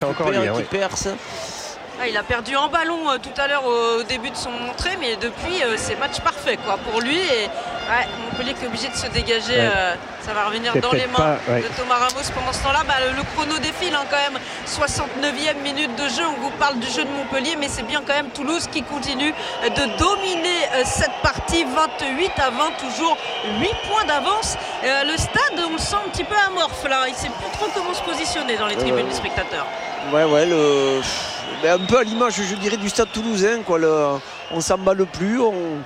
encore lui, qui perce. Il a perdu un ballon tout à l'heure au début de son entrée, mais depuis c'est match parfait pour lui. Et Montpellier qui est obligé de se dégager, ça va revenir dans les mains de Thomas Ramos. Pendant ce temps-là, le chrono défile quand même. 69e minute de jeu, on vous parle du jeu de Montpellier, mais c'est bien quand même Toulouse qui continue de dominer cette partie. 28 à 20, toujours 8 points d'avance. Le stade, on le sent un petit peu amorphe là, il ne sait plus trop comment se positionner dans les tribunes des spectateurs. Un peu à l'image, je dirais, du stade toulousain, on s'emballe plus.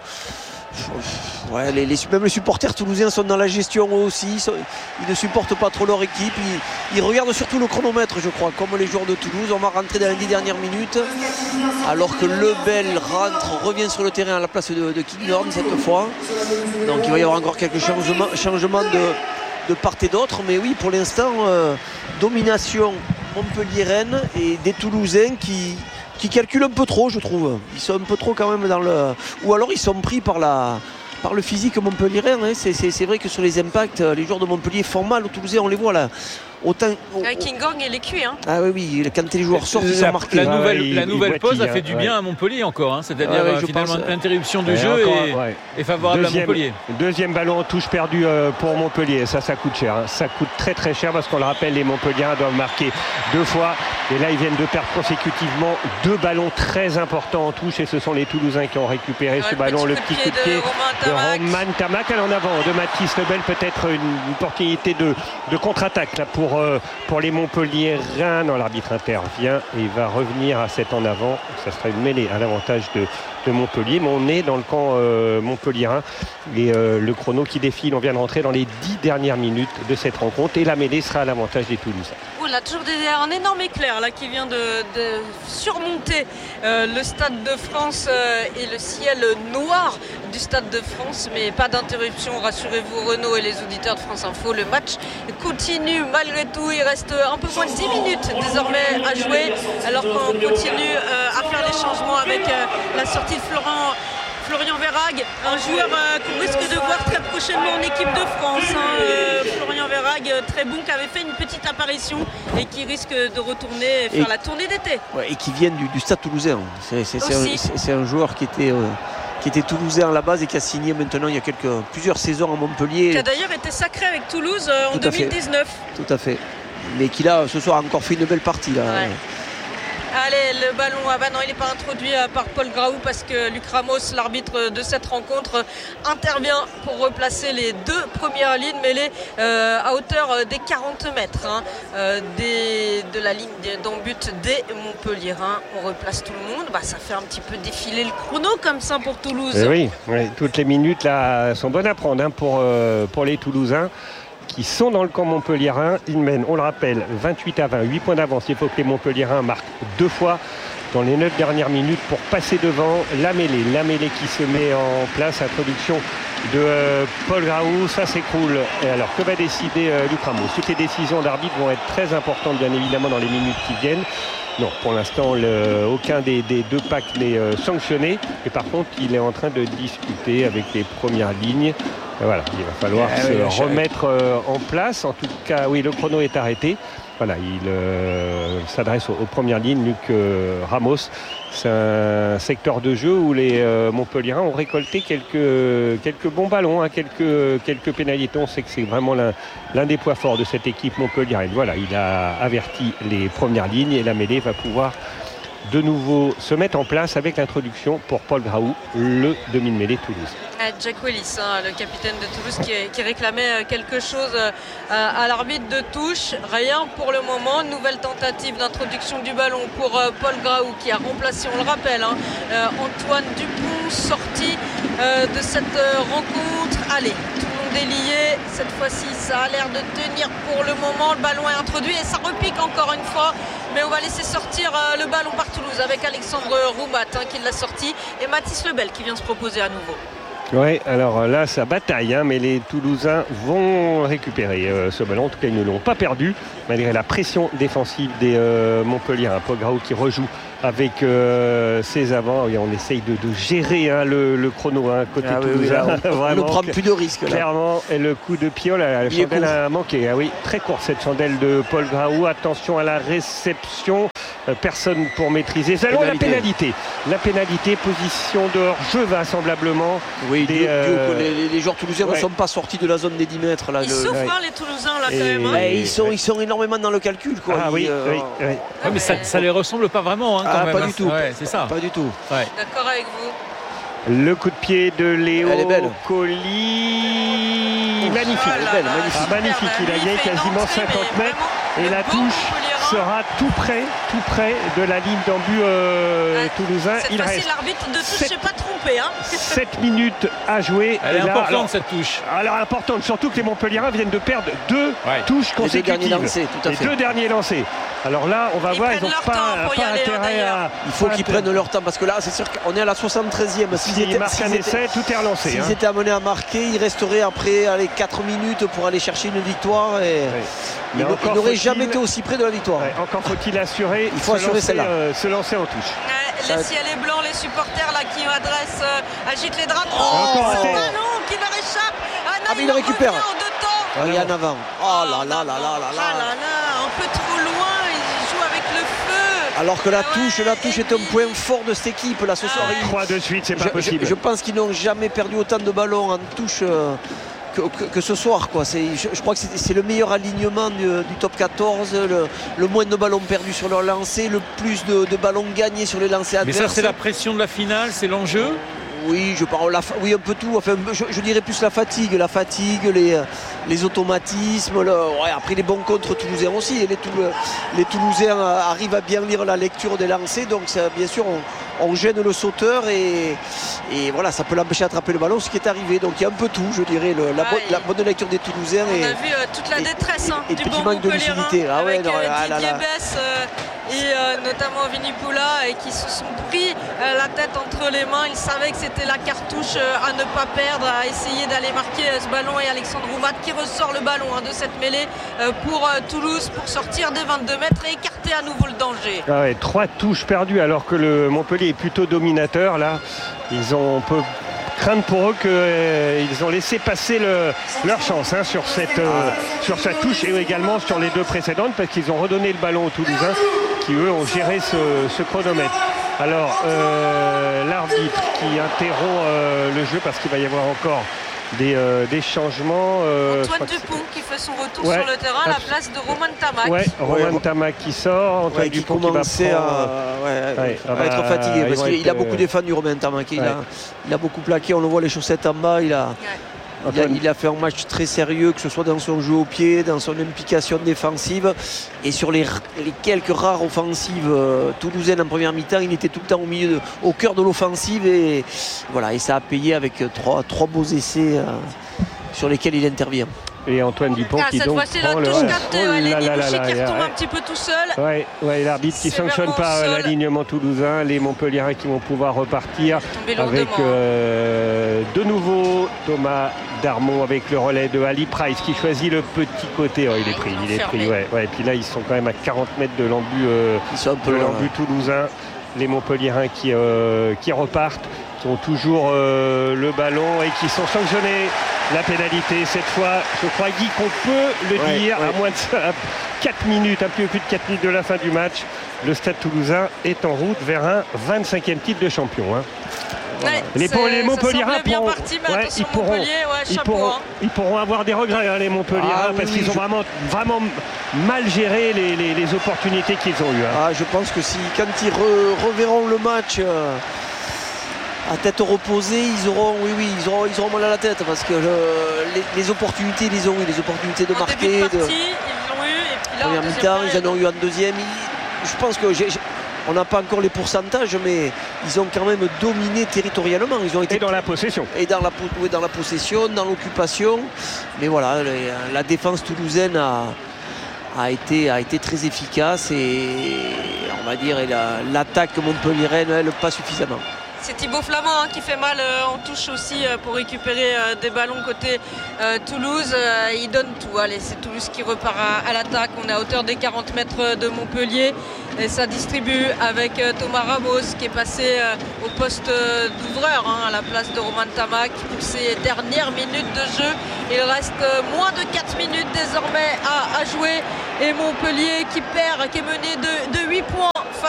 Même les supporters toulousains sont dans la gestion aussi. Ils ne supportent pas trop leur équipe. Ils regardent surtout le chronomètre, je crois, comme les joueurs de Toulouse. On va rentrer dans les 10 dernières minutes, alors que Lebel revient sur le terrain à la place de Kinghorn cette fois. Donc il va y avoir encore quelques changements de part et d'autre. Mais oui, pour l'instant, domination Montpellier-Rennes et des Toulousains qui calculent un peu trop, je trouve. Ils sont un peu trop quand même ou alors ils sont pris par le physique montpelliérain. C'est vrai que sur les impacts, les joueurs de Montpellier font mal aux Toulousains, on les voit là. Kinghorn et les cuits. Quand les joueurs sortent, ils sont marqués. La nouvelle pause a fait du bien à Montpellier encore. C'est-à-dire finalement l'interruption du jeu est favorable à Montpellier. Deuxième ballon en touche perdu pour Montpellier. Ça coûte cher. Ça coûte très très cher parce qu'on le rappelle, les Montpelliérains doivent marquer 2 fois. Et là, ils viennent de perdre consécutivement 2 ballons très importants en touche. Et ce sont les Toulousains qui ont récupéré ce ballon. Le petit coup de pied de Roman Tamac. En avant de Mathis Lebel. Peut-être une opportunité de contre-attaque là, pour les Montpelliérains. L'arbitre intervient et il va revenir à 7 en avant. Ça sera une mêlée à l'avantage de Montpellier, mais on est dans le camp montpelliérain et le chrono qui défile, on vient de rentrer dans les 10 dernières minutes de cette rencontre et la mêlée sera à l'avantage des Toulousains. On a toujours un énorme éclair là qui vient de surmonter le Stade de France et le ciel noir du Stade de France, mais pas d'interruption, rassurez-vous Renaud et les auditeurs de France Info. Le match continue malgré tout, il reste un peu moins de 10 minutes désormais à jouer, alors qu'on continue à faire les changements avec la sortie de Florian Verhaeghe, un joueur qu'on risque de voir très prochainement en équipe de France. Florian Verhaeghe, très bon, qui avait fait une petite apparition et qui risque de retourner faire la tournée d'été. Et qui vient du Stade Toulousain. C'est un joueur qui était toulousain à la base et qui a signé maintenant il y a plusieurs saisons à Montpellier. Qui a d'ailleurs été sacré avec Toulouse en 2019. Tout à fait. Mais qui là, ce soir, a encore fait une belle partie. Là. Ouais. Allez, le ballon, non, il n'est pas introduit par Paul Graou parce que Luc Ramos, l'arbitre de cette rencontre, intervient pour replacer les 2 premières lignes mêlées à hauteur des 40 mètres de la ligne d'en-but des Montpelliérains. On replace tout le monde, ça fait un petit peu défiler le chrono comme ça pour Toulouse. Oui, toutes les minutes là sont bonnes à prendre pour les Toulousains qui sont dans le camp montpelliérain. Ils mènent, on le rappelle, 28 à 20, 8 points d'avance. Il faut que les Montpelliérains marquent 2 fois dans les 9 dernières minutes pour passer devant la mêlée qui se met en place. Introduction de Paul Graou, ça s'écroule. Et alors, que va décider Luc Ramos? Toutes les décisions d'arbitre vont être très importantes, bien évidemment, dans les minutes qui viennent. Non, pour l'instant, aucun des 2 packs n'est sanctionné. Et par contre, il est en train de discuter avec les premières lignes. Voilà, il va falloir se remettre en place. En tout cas, oui, le chrono est arrêté. Voilà, il s'adresse aux premières lignes. Luc Ramos, c'est un secteur de jeu où les Montpelliérains ont récolté quelques bons ballons, quelques pénalités. On sait que c'est vraiment l'un des points forts de cette équipe montpelliéraine. Voilà, il a averti les premières lignes et la mêlée va pouvoir de nouveau se mettre en place avec l'introduction pour Paul Graou, le demi-mêlée Toulouse. Jack Willis, le capitaine de Toulouse qui réclamait quelque chose à l'arbitre de touche. Rien pour le moment. Nouvelle tentative d'introduction du ballon pour Paul Graou qui a remplacé, on le rappelle, Antoine Dupont, sorti de cette rencontre. Allez, tout le monde est lié. Cette fois-ci, ça a l'air de tenir pour le moment. Le ballon est introduit et ça repique encore une fois. Mais on va laisser sortir le ballon par Toulouse avec Alexandre Roumat qui l'a sorti et Mathis Lebel qui vient se proposer à nouveau. Oui, alors là, ça bataille, mais les Toulousains vont récupérer ce ballon. En tout cas, ils ne l'ont pas perdu, malgré la pression défensive des Montpelliérains. Paul Graou qui rejoue avec ses avants. Et on essaye de gérer le chrono côté toulousain. On ne prend plus de risques. Clairement, et le coup de pied, la chandelle a manqué. Ah oui, très court cette chandelle de Paul Graou. Attention à la réception. personne pour maîtriser ça. Alors, la pénalité, position de hors-jeu vraisemblablement. Oui, les joueurs toulousains ne sont pas sortis de la zone des 10 mètres là. Ils souffrent les Toulousains là quand même. Hein. Ils sont énormément dans le calcul quoi. Oui. Mais ça les ressemble pas vraiment quand même. Pas du tout. C'est ça. Pas du tout. D'accord avec vous. Le coup de pied de Léo Colli. Magnifique. Magnifique. Il a gagné quasiment 50 mètres. Et la touche sera tout près de la ligne d'en but toulousain. Cette fois-ci, l'arbitre de touche s'est pas trompé. 7 minutes à jouer. Elle est importante cette touche. Alors importante, surtout que les Montpelliérains viennent de perdre 2 touches consécutives. Les 2 derniers lancés. Alors là, on va voir, ils n'ont pas intérêt à... Il faut qu'ils prennent leur temps parce que là, c'est sûr qu'on est à la 73e. S'ils marquent un essai, tout est relancé. S'ils étaient amenés à marquer, il resterait après 4 minutes pour aller chercher une victoire. Il n'aurait jamais été aussi près de la victoire. Encore faut-il assurer. Il faut assurer celle-là. Se lancer en touche. Les ciels est blanc, les supporters là qui agitent les drapeaux. Encore ce ballon qui leur échappe. Mais il le récupère. Il y en avant. Oh là là. Un peu trop loin, il joue avec le feu. Alors que la touche est un point fort de cette équipe là ce soir. 3 de suite, c'est pas possible. Je pense qu'ils n'ont jamais perdu autant de ballons en touche que ce soir quoi. Je crois que c'est le meilleur alignement du top 14, le moins de ballons perdus sur leur lancer, le plus de ballons gagnés sur les lancers adverses. Mais ça c'est la pression de la finale, c'est l'enjeu. Oui, un peu tout. Enfin, je dirais plus la fatigue, les automatismes. Après les bons contres toulousains aussi. Et les Toulousains arrivent à bien lire la lecture des lancers. Donc bien sûr, on gêne le sauteur et voilà, ça peut l'empêcher d'attraper le ballon, ce qui est arrivé. Donc il y a un peu tout, je dirais, la bonne lecture des Toulousains. On a vu toute la détresse et du petit bon manque de lucidité. Avec Didier Besse et notamment Vinny Poula et qui se sont pris la tête entre les mains. Ils savaient que c'était la cartouche à ne pas perdre, à essayer d'aller marquer ce ballon, et Alexandre Roumat qui ressort le ballon de cette mêlée pour Toulouse pour sortir des 22 mètres et écarter à nouveau le danger. 3 touches perdues alors que le Montpellier est plutôt dominateur là. On peut craindre pour eux qu'ils ont laissé passer leur chance sur cette touche et également sur les 2 précédentes, parce qu'ils ont redonné le ballon aux Toulousains qui eux ont géré ce chronomètre. Alors l'arbitre qui interrompt le jeu parce qu'il va y avoir encore des changements. Antoine Dupont qui fait son retour sur le terrain à la place de Romain Tamac. Romain Tamac qui sort, Antoine Dupont qui va être fatigué parce qu'il a beaucoup défendu, Romain Tamac. Il a beaucoup plaqué, on le voit les chaussettes en bas. Il a fait un match très sérieux, que ce soit dans son jeu au pied, dans son implication défensive et sur les quelques rares offensives toulousaines en première mi-temps. Il était tout le temps au cœur de l'offensive et voilà, et ça a payé avec trois beaux essais sur lesquels il intervient. Et Antoine Dupont qui cette donc fois-c'est la touche captée, Lenny Boucher qui retombe un petit peu tout seul. L'arbitre qui ne sanctionne pas l'alignement toulousain. Les Montpelliérains qui vont pouvoir repartir avec de nouveau Thomas Darmon avec le relais de Ali Price qui choisit le petit côté. Il est pris. Et puis là ils sont quand même à 40 mètres de l'embut toulousain. Les Montpelliérains qui repartent, qui ont toujours le ballon et qui sont sanctionnés. La pénalité cette fois, je crois Guy qu'on peut le dire, à moins de 4 minutes, un peu plus de 4 minutes de la fin du match. Le Stade Toulousain est en route vers un 25e titre de champion. Les Montpelliérains pourront avoir des regrets, les Montpelliérains, parce qu'ils ont vraiment mal géré les opportunités qu'ils ont eues. Je pense que quand ils reverront le match à tête reposée, ils auront mal à la tête, parce que les opportunités, ils ont eu les opportunités de marquer. Ils l'ont eu, et puis là, première mi-temps, ils en ont eu en deuxième. Je pense que on n'a pas encore les pourcentages, mais ils ont quand même dominé territorialement. Ils ont été dans la possession. Et dans la possession, dans l'occupation. Mais voilà, la défense toulousaine a été très efficace, et on va dire l'attaque montpelliéraine, elle, pas suffisamment. C'est Thibaut Flamand qui fait mal en touche aussi pour récupérer des ballons côté Toulouse. Il donne tout. Allez, c'est Toulouse qui repart à l'attaque. On est à hauteur des 40 mètres de Montpellier. Et ça distribue avec Thomas Ramos qui est passé au poste d'ouvreur à la place de Romain Tamac pour ses dernières minutes de jeu. Il reste moins de 4 minutes désormais à jouer. Et Montpellier qui est mené de 8 points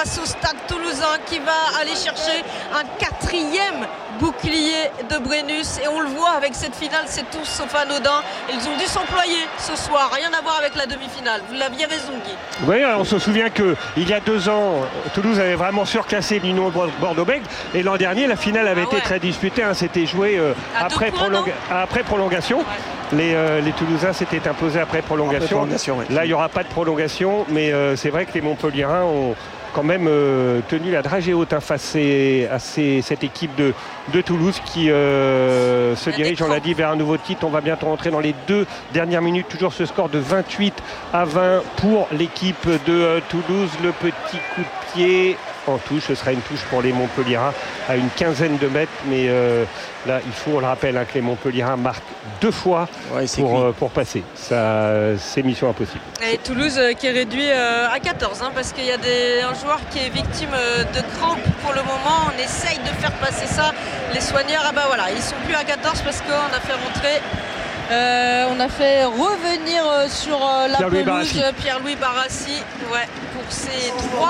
face au Stade Toulousain qui va aller chercher un 4e bouclier de Brennus, et on le voit avec cette finale, c'est tout sauf anodin. Ils ont dû s'employer ce soir, rien à voir avec la demi-finale. Vous l'aviez raison, Guy. Oui, on se souvient qu'il y a 2 ans, Toulouse avait vraiment surclassé l'Union Bordeaux-Bègles, et l'an dernier la finale avait été très disputée, hein. C'était joué après prolongation. Ouais. Les Toulousains s'étaient imposés après prolongation. Ouais. Là il n'y aura pas de prolongation, mais c'est vrai que les Montpelliérains ont quand même tenu la dragée haute face à cette équipe de Toulouse qui se dirige, on l'a dit, vers un nouveau titre. On va bientôt rentrer dans les 2 dernières minutes. Toujours ce score de 28-20 pour l'équipe de Toulouse. Le petit coup de pied en touche, ce sera une touche pour les Montpelliérains à une 15aine de mètres, mais là il faut, on le rappelle, que les Montpelliérains marquent 2 fois pour passer. Ça, c'est mission impossible. Et Toulouse qui est réduit à 14, parce qu'il y a un joueur qui est victime de crampes pour le moment. On essaye de faire passer ça. Les soigneurs, ils sont plus à 14 parce qu'on a fait rentrer. On a fait revenir sur la pelouse Pierre-Louis Barassi pour ces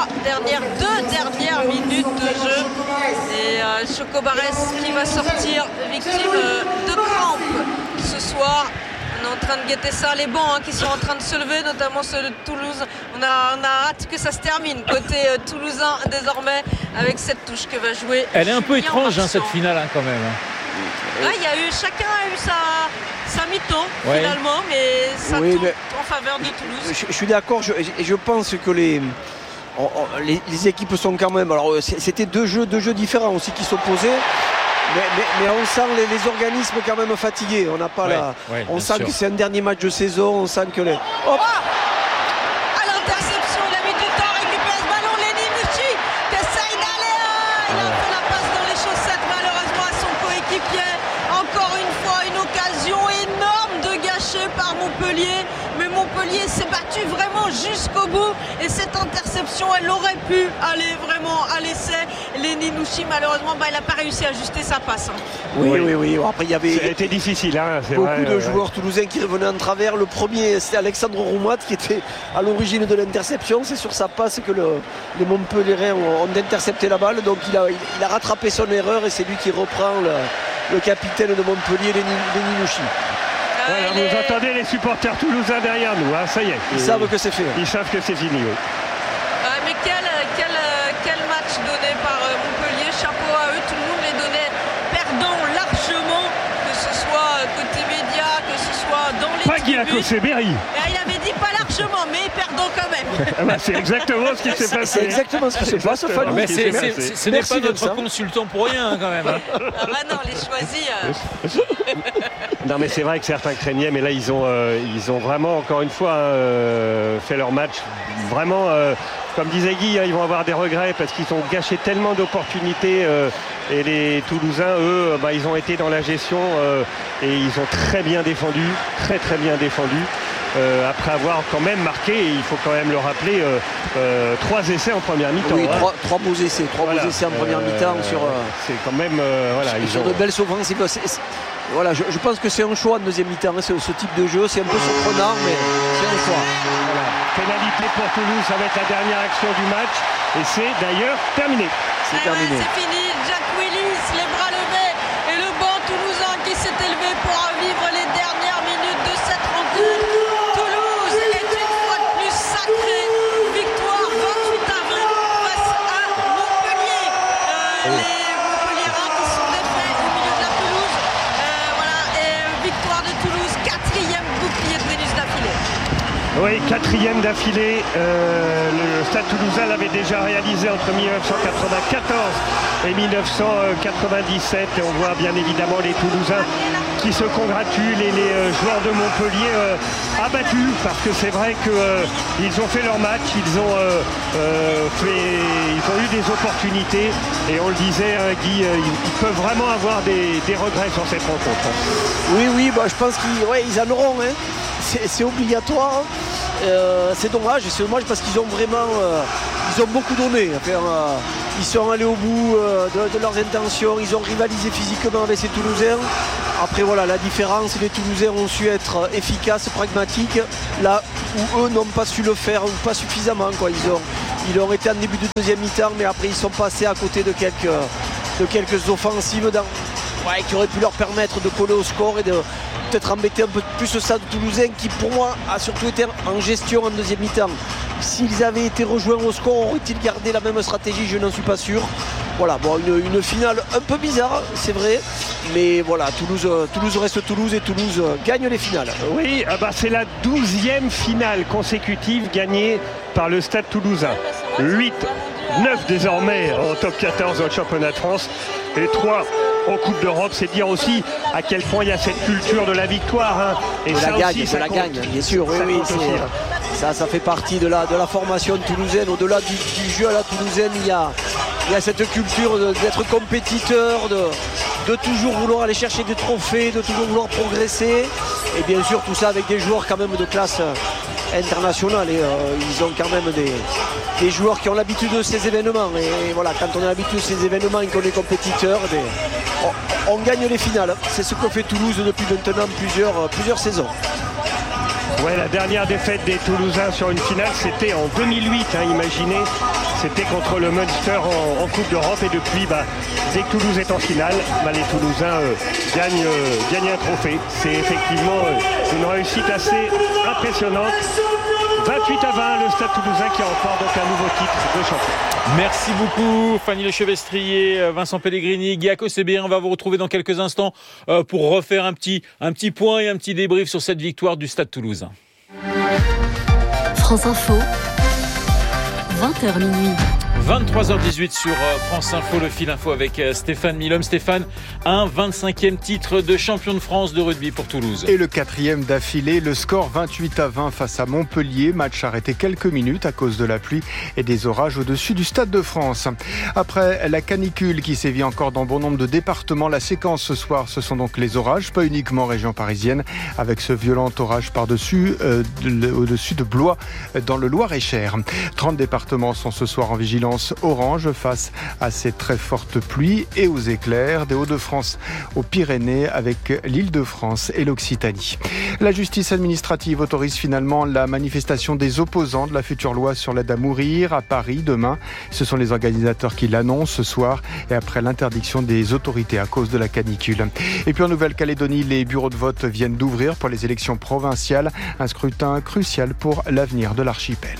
2 dernières minutes de jeu. Et Choco Barès qui va sortir victime de crampes ce soir. On est en train de guetter ça, les bancs qui sont en train de se lever, notamment ceux de Toulouse. On a hâte que ça se termine côté toulousain désormais avec cette touche que va jouer. Elle est un peu étrange cette finale quand même. Chacun a eu sa mi-temps finalement, mais ça tourne en faveur de Toulouse. Je suis d'accord, je pense que les équipes sont quand même. Alors c'était deux jeux différents aussi qui s'opposaient. Mais on sent les organismes quand même fatigués. On n'a pas on sent que c'est un dernier match de saison. On sent que les. Hop. À l'interception, il a mis du temps à récupérer ce ballon. Lenny Nucci qui essaye d'aller. Il a fait la passe dans les chaussettes malheureusement à son coéquipier. Encore une fois, une occasion énorme de gâcher par Montpellier. Mais Montpellier s'est battu vraiment jusqu'au bout. Et cette interception, elle aurait pu aller vraiment à l'essai. Lenny Nucci, malheureusement, il n'a pas réussi à ajuster sa passe. Oui. Après, il y avait été difficile. Beaucoup de joueurs toulousains qui revenaient en travers. Le premier, c'était Alexandre Roumat qui était à l'origine de l'interception. C'est sur sa passe que les Montpelliérains ont intercepté la balle. Donc il a rattrapé son erreur et c'est lui qui reprend le capitaine de Montpellier, Lenny Nucci. Vous entendez les supporters toulousains derrière nous, ça y est. Ils savent que c'est fait. Ils savent que c'est fini. Mais quel match donné par Montpellier, chapeau à eux, tout le monde les donnait perdant largement, que ce soit côté média, que ce soit dans les tribunes. Pas Guy Il avait dit pas largement, mais perdant quand même. C'est exactement ce qui s'est passé. C'est exactement ce qui se passe. Mais ce n'est pas notre consultant pour rien quand même. Non, les choisis. Non, mais c'est vrai que certains craignaient, mais là ils ont vraiment encore une fois fait leur match vraiment. Comme disait Guy, ils vont avoir des regrets parce qu'ils ont gâché tellement d'opportunités et les Toulousains, eux, ils ont été dans la gestion et ils ont très bien défendu, très bien défendu. Après avoir quand même marqué, et il faut quand même le rappeler, 3 essais en première mi-temps. Oui, 3 beaux essais, beaux essais en première mi-temps sur. C'est quand même sur de belles offensives. Je pense que c'est un choix de deuxième mi-temps. Ce type de jeu, c'est un peu surprenant, mais c'est un choix. Pénalité pour Toulouse, ça va être la dernière action du match, et c'est d'ailleurs terminé. C'est terminé. C'est fini. Jack Willis, les bras levés, et le banc toulousain qui s'est élevé pour vivre les dernières minutes de cette rencontre. Toulouse est une fois de plus sacrée. Victoire 28-20 face à Montpellier. Les Montpelliérains qui sont défaits au milieu de la pelouse. Et victoire de Toulouse, 4e bouclier de Brennus d'affilée. Oui, 4e d'affilée. Le Stade Toulousain l'avait déjà réalisé entre 1994 et 1997. Et on voit bien évidemment les Toulousains qui se congratulent et les joueurs de Montpellier abattus, parce que c'est vrai qu'ils ont fait leur match, ils ont eu des opportunités, et on le disait, Guy, ils peuvent vraiment avoir des regrets sur cette rencontre. Oui, je pense qu'ils en auront. C'est obligatoire. C'est dommage parce qu'ils ont vraiment ils ont beaucoup donné. Ils sont allés au bout de leurs intentions, ils ont rivalisé physiquement avec ces Toulousains. Après la différence, les Toulousains ont su être efficaces, pragmatiques, là où eux n'ont pas su le faire ou pas suffisamment. Ils ont été en début de deuxième mi-temps, mais après ils sont passés à côté de quelques offensives qui auraient pu leur permettre de coller au score et de peut-être embêter un peu plus le Stade Toulousain qui pour moi a surtout été en gestion en deuxième mi-temps. S'ils avaient été rejoints au score, auraient-ils gardé la même stratégie? Je n'en suis pas sûr. Voilà, bon, une finale un peu bizarre, c'est vrai, mais voilà, Toulouse reste Toulouse et Toulouse gagne les finales. Oui, c'est la 12e finale consécutive gagnée par le Stade Toulousain. 8, 9 désormais en top 14 dans le championnat de France et 3 en Coupe d'Europe. C'est dire aussi à quel point il y a cette culture de la victoire. Et ça la gagne, bien sûr. Oui, ça fait partie de la formation toulousaine. Au-delà du jeu à la toulousaine, il y a cette culture d'être compétiteur, de toujours vouloir aller chercher des trophées, de toujours vouloir progresser. Et bien sûr, tout ça avec des joueurs quand même de classe internationale. Et ils ont quand même des joueurs qui ont l'habitude de ces événements. Et voilà, quand on a l'habitude de ces événements et qu'on est compétiteur, on gagne les finales. C'est ce que fait Toulouse depuis maintenant plusieurs saisons. Ouais, la dernière défaite des Toulousains sur une finale, c'était en 2008, imaginez. C'était contre le Munster en Coupe d'Europe et depuis, dès que Toulouse est en finale, les Toulousains gagnent un trophée. C'est effectivement une réussite assez impressionnante. 28-20, le Stade Toulousain qui remporte donc un nouveau titre de champion. Merci beaucoup Fanny Lechevestrier, Vincent Pellegrini, Guy Akosebé. On va vous retrouver dans quelques instants pour refaire un petit point et un petit débrief sur cette victoire du Stade Toulousain. France Info, 20h minuit. 23h18 sur France Info, le fil info avec Stéphane Milhomme. Stéphane, un 25e titre de champion de France de rugby pour Toulouse. Et le 4e d'affilée, le score 28-20 face à Montpellier. Match arrêté quelques minutes à cause de la pluie et des orages au-dessus du Stade de France. Après la canicule qui sévit encore dans bon nombre de départements, la séquence ce soir, ce sont donc les orages, pas uniquement région parisienne, avec ce violent orage par-dessus, au-dessus de Blois, dans le Loir-et-Cher. 30 départements sont ce soir en vigilance orange face à ces très fortes pluies et aux éclairs des Hauts-de-France aux Pyrénées avec l'Île-de-France et l'Occitanie. La justice administrative autorise finalement la manifestation des opposants de la future loi sur l'aide à mourir à Paris demain. Ce sont les organisateurs qui l'annoncent ce soir et après l'interdiction des autorités à cause de la canicule. Et puis en Nouvelle-Calédonie, les bureaux de vote viennent d'ouvrir pour les élections provinciales. Un scrutin crucial pour l'avenir de l'archipel.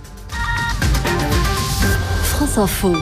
France Info.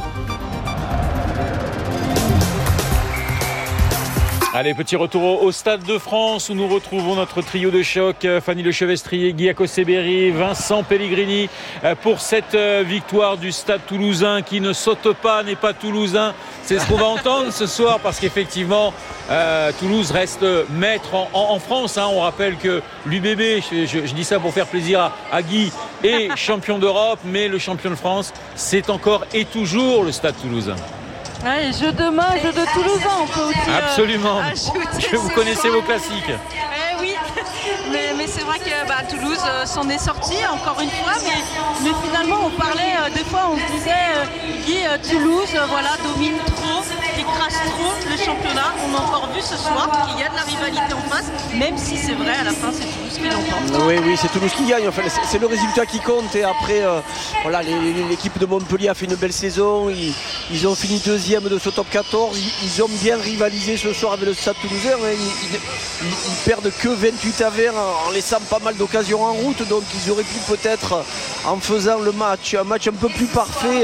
Allez, petit retour au Stade de France où nous retrouvons notre trio de choc, Fanny Lechevestrier, Guy Akosebé, Vincent Pellegrini, pour cette victoire du Stade Toulousain qui ne saute pas, n'est pas toulousain. C'est ce qu'on va entendre ce soir parce qu'effectivement, Toulouse reste maître en France. On rappelle que l'UBB, je dis ça pour faire plaisir à Guy, est champion d'Europe, mais le champion de France, c'est encore et toujours le Stade Toulousain. Ouais, jeu de main, jeu de Toulousain, on peut aussi absolument. Vous connaissez vos classiques. Oui, mais c'est vrai que Toulouse s'en est sorti encore une fois, mais finalement on parlait, des fois on se disait Guy, Toulouse domine trop, écrase trop le championnat. On a encore vu ce soir qu'il y a de la rivalité en face, même si c'est vrai à la fin c'est Toulouse qui l'emporte. Oui, c'est Toulouse qui gagne, enfin, c'est le résultat qui compte et après l'équipe de Montpellier a fait une belle saison, ils ont fini deuxième de ce top 14, ils ont bien rivalisé ce soir avec le Stade Toulousain, ils perdent que 28 à 20 en laissant pas mal d'occasions en route, donc ils auraient pu peut-être, en faisant un match un peu plus parfait,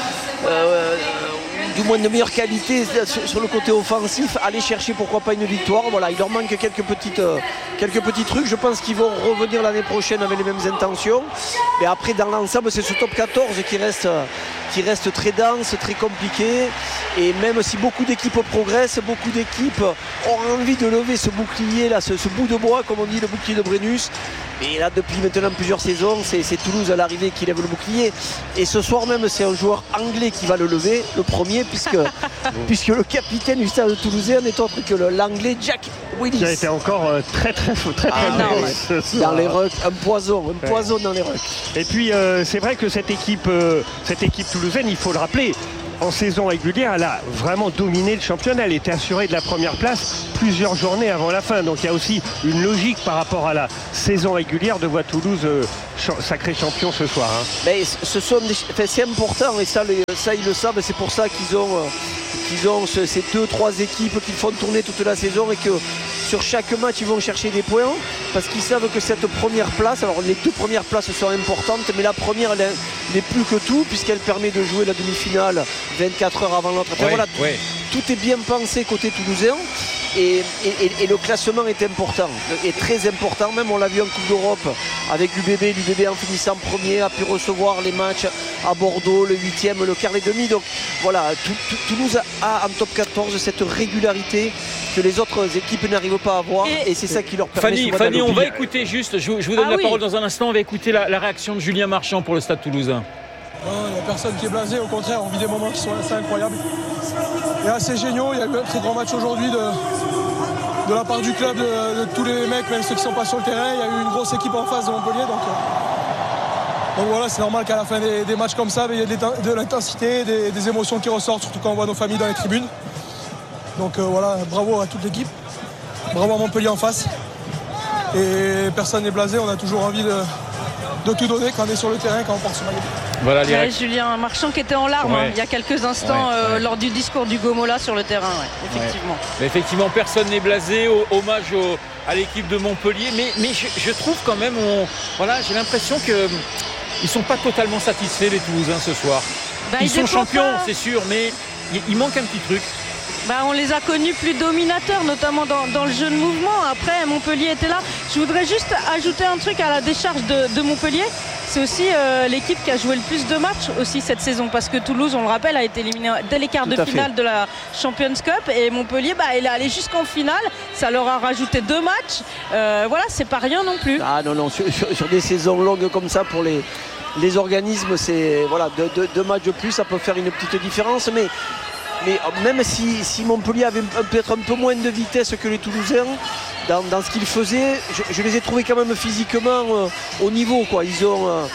du moins de meilleure qualité sur le côté offensif, aller chercher pourquoi pas une victoire. Voilà, il leur manque quelques petits trucs. Je pense qu'ils vont revenir l'année prochaine avec les mêmes intentions. Mais après, dans l'ensemble, c'est ce top 14 qui reste très dense, très compliqué. Et même si beaucoup d'équipes progressent, beaucoup d'équipes ont envie de lever ce bouclier là, ce bout de bois, comme on dit, le bouclier de Brennus. Et là, depuis maintenant plusieurs saisons, c'est Toulouse à l'arrivée qui lève le bouclier. Et ce soir même, c'est un joueur anglais qui va le lever, le premier, puisque le capitaine du Stade toulousain n'est autre que l'anglais Jack Willis. Qui a été encore très dans les rucks, un poison dans les rucks. Et puis c'est vrai que cette équipe toulousaine, il faut le rappeler, en saison régulière, elle a vraiment dominé le championnat. Elle était assurée de la première place plusieurs journées avant la fin. Donc il y a aussi une logique par rapport à la saison régulière de voir Toulouse sacré champion ce soir. Mais c'est important et ça ils le savent. C'est pour ça qu'ils ont ces 2-3 équipes qui font tourner toute la saison et que sur chaque match ils vont chercher des points parce qu'ils savent que cette première place, alors les 2 premières places sont importantes, mais la première elle n'est plus que tout puisqu'elle permet de jouer la demi-finale 24 heures avant l'autre. Enfin, tout est bien pensé côté toulousain. Et le classement est important, est très important. Même on l'a vu en Coupe d'Europe avec l'UBB. L'UBB en finissant premier a pu recevoir les matchs à Bordeaux, le 8e, le quart, les demi. Donc voilà, Toulouse a en top 14 cette régularité que les autres équipes n'arrivent pas à avoir. Et c'est ça qui leur permet. Fanny, on va écouter juste, je vous donne la parole dans un instant, on va écouter la réaction de Julien Marchand pour le Stade Toulousain. Il n'y a personne qui est blasé, au contraire, on vit des moments qui sont assez incroyables et assez géniaux. Il y a eu un très grand match aujourd'hui de la part du club, de tous les mecs, même ceux qui ne sont pas sur le terrain. Il y a eu une grosse équipe en face de Montpellier. Donc voilà, c'est normal qu'à la fin des matchs comme ça, il y ait de l'intensité, des émotions qui ressortent, surtout quand on voit nos familles dans les tribunes. Donc voilà, bravo à toute l'équipe, bravo à Montpellier en face. Et personne n'est blasé, on a toujours envie de tout donner quand on est sur le terrain, quand on porte ce maillot. Voilà, Julien Marchand qui était en larmes il y a quelques instants lors du discours du Gomola sur le terrain, effectivement. Mais effectivement, personne n'est blasé. Hommage à l'équipe de Montpellier, mais je trouve quand même, j'ai l'impression qu'ils ne sont pas totalement satisfaits les Toulousains ce soir. Ils sont champions, c'est sûr, mais il manque un petit truc. On les a connus plus dominateurs, notamment dans le jeu de mouvement. Après, Montpellier était là. Je voudrais juste ajouter un truc à la décharge de Montpellier. C'est aussi l'équipe qui a joué le plus de matchs aussi cette saison, parce que Toulouse, on le rappelle, a été éliminé dès les quarts de finale de la Champions Cup, et Montpellier, il est allé jusqu'en finale. Ça leur a rajouté 2 matchs. C'est pas rien non plus. Ah non, sur des saisons longues comme ça pour les organismes, c'est deux matchs de plus, ça peut faire une petite différence, mais même si Montpellier avait peut-être un peu moins de vitesse que les Toulousains dans ce qu'ils faisaient, je les ai trouvés quand même physiquement au niveau, quoi. Ils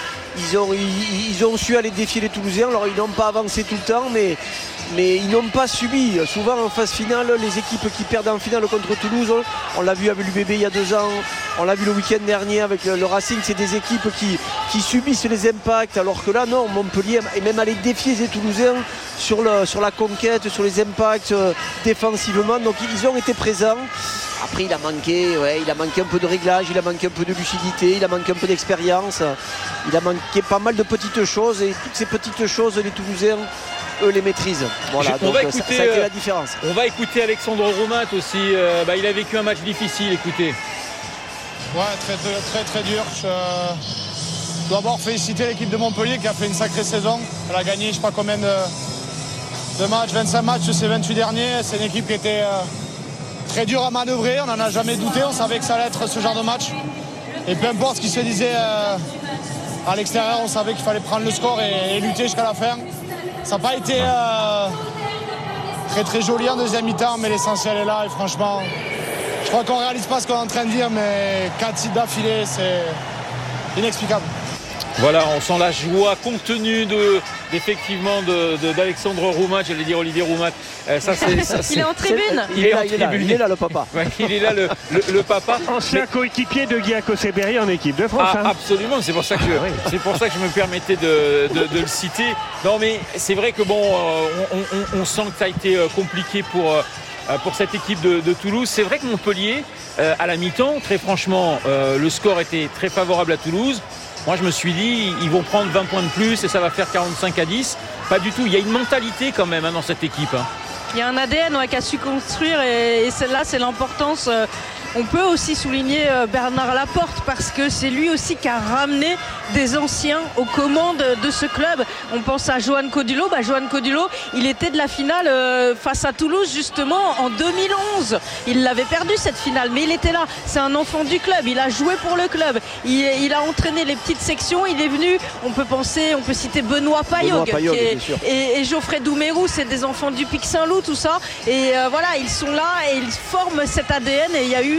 ont su aller défier les Toulousains. Alors ils n'ont pas avancé tout le temps, mais ils n'ont pas subi. Souvent en phase finale, les équipes qui perdent en finale contre Toulouse, on l'a vu avec l'UBB il y a 2 ans, on l'a vu le week-end dernier avec le Racing, c'est des équipes qui subissent les impacts, alors que là non, Montpellier est même allé défier les Toulousains sur la conquête, sur les impacts défensivement. Donc ils ont été présents. Après il a manqué un peu de réglage, il a manqué un peu de lucidité, il a manqué un peu d'expérience, il a manqué pas mal de petites choses, et toutes ces petites choses les Toulousains eux les maîtrisent. Voilà, donc ça a été la différence. On va écouter Alexandre Roumat aussi, il a vécu un match difficile, écoutez. Ouais, très très très dur. Je dois d'abord féliciter l'équipe de Montpellier qui a fait une sacrée saison. Elle a gagné je sais pas combien de matchs, 25 matchs de ces 28 derniers. C'est une équipe qui était très dure à manœuvrer, on n'en a jamais douté, on savait que ça allait être ce genre de match. Et peu importe ce qui se disait à l'extérieur, on savait qu'il fallait prendre le score et lutter jusqu'à la fin. Ça n'a pas été très très joli en deuxième mi-temps, mais l'essentiel est là et franchement, je crois qu'on ne réalise pas ce qu'on est en train de dire, mais 4 titres d'affilée, c'est inexplicable. Voilà, on sent la joie contenue d'Alexandre Roumat, j'allais dire Olivier Roumat. Il est en tribune. Il est là le papa. Il est là le papa. Ancien coéquipier de Guy Akoseberi en équipe de France. Absolument, c'est pour ça que je me permettais de le citer. Non mais c'est vrai que on sent que ça a été compliqué pour cette équipe de Toulouse. C'est vrai que Montpellier, à la mi-temps, très franchement, le score était très favorable à Toulouse. Moi, je me suis dit, ils vont prendre 20 points de plus et ça va faire 45-10. Pas du tout. Il y a une mentalité quand même dans cette équipe. Il y a un ADN qu'a su construire et celle-là, c'est l'importance. On peut aussi souligner Bernard Laporte parce que c'est lui aussi qui a ramené des anciens aux commandes de ce club. On pense à Johan Codulot. Johan Codulot, il était de la finale face à Toulouse justement en 2011. Il l'avait perdu cette finale, mais il était là. C'est un enfant du club. Il a joué pour le club. Il a entraîné les petites sections. Il est venu. On peut citer Benoît Payog et Geoffrey Doumerou. C'est des enfants du Pic Saint-Loup, tout ça. Et voilà, ils sont là et ils forment cet ADN. Et il y a eu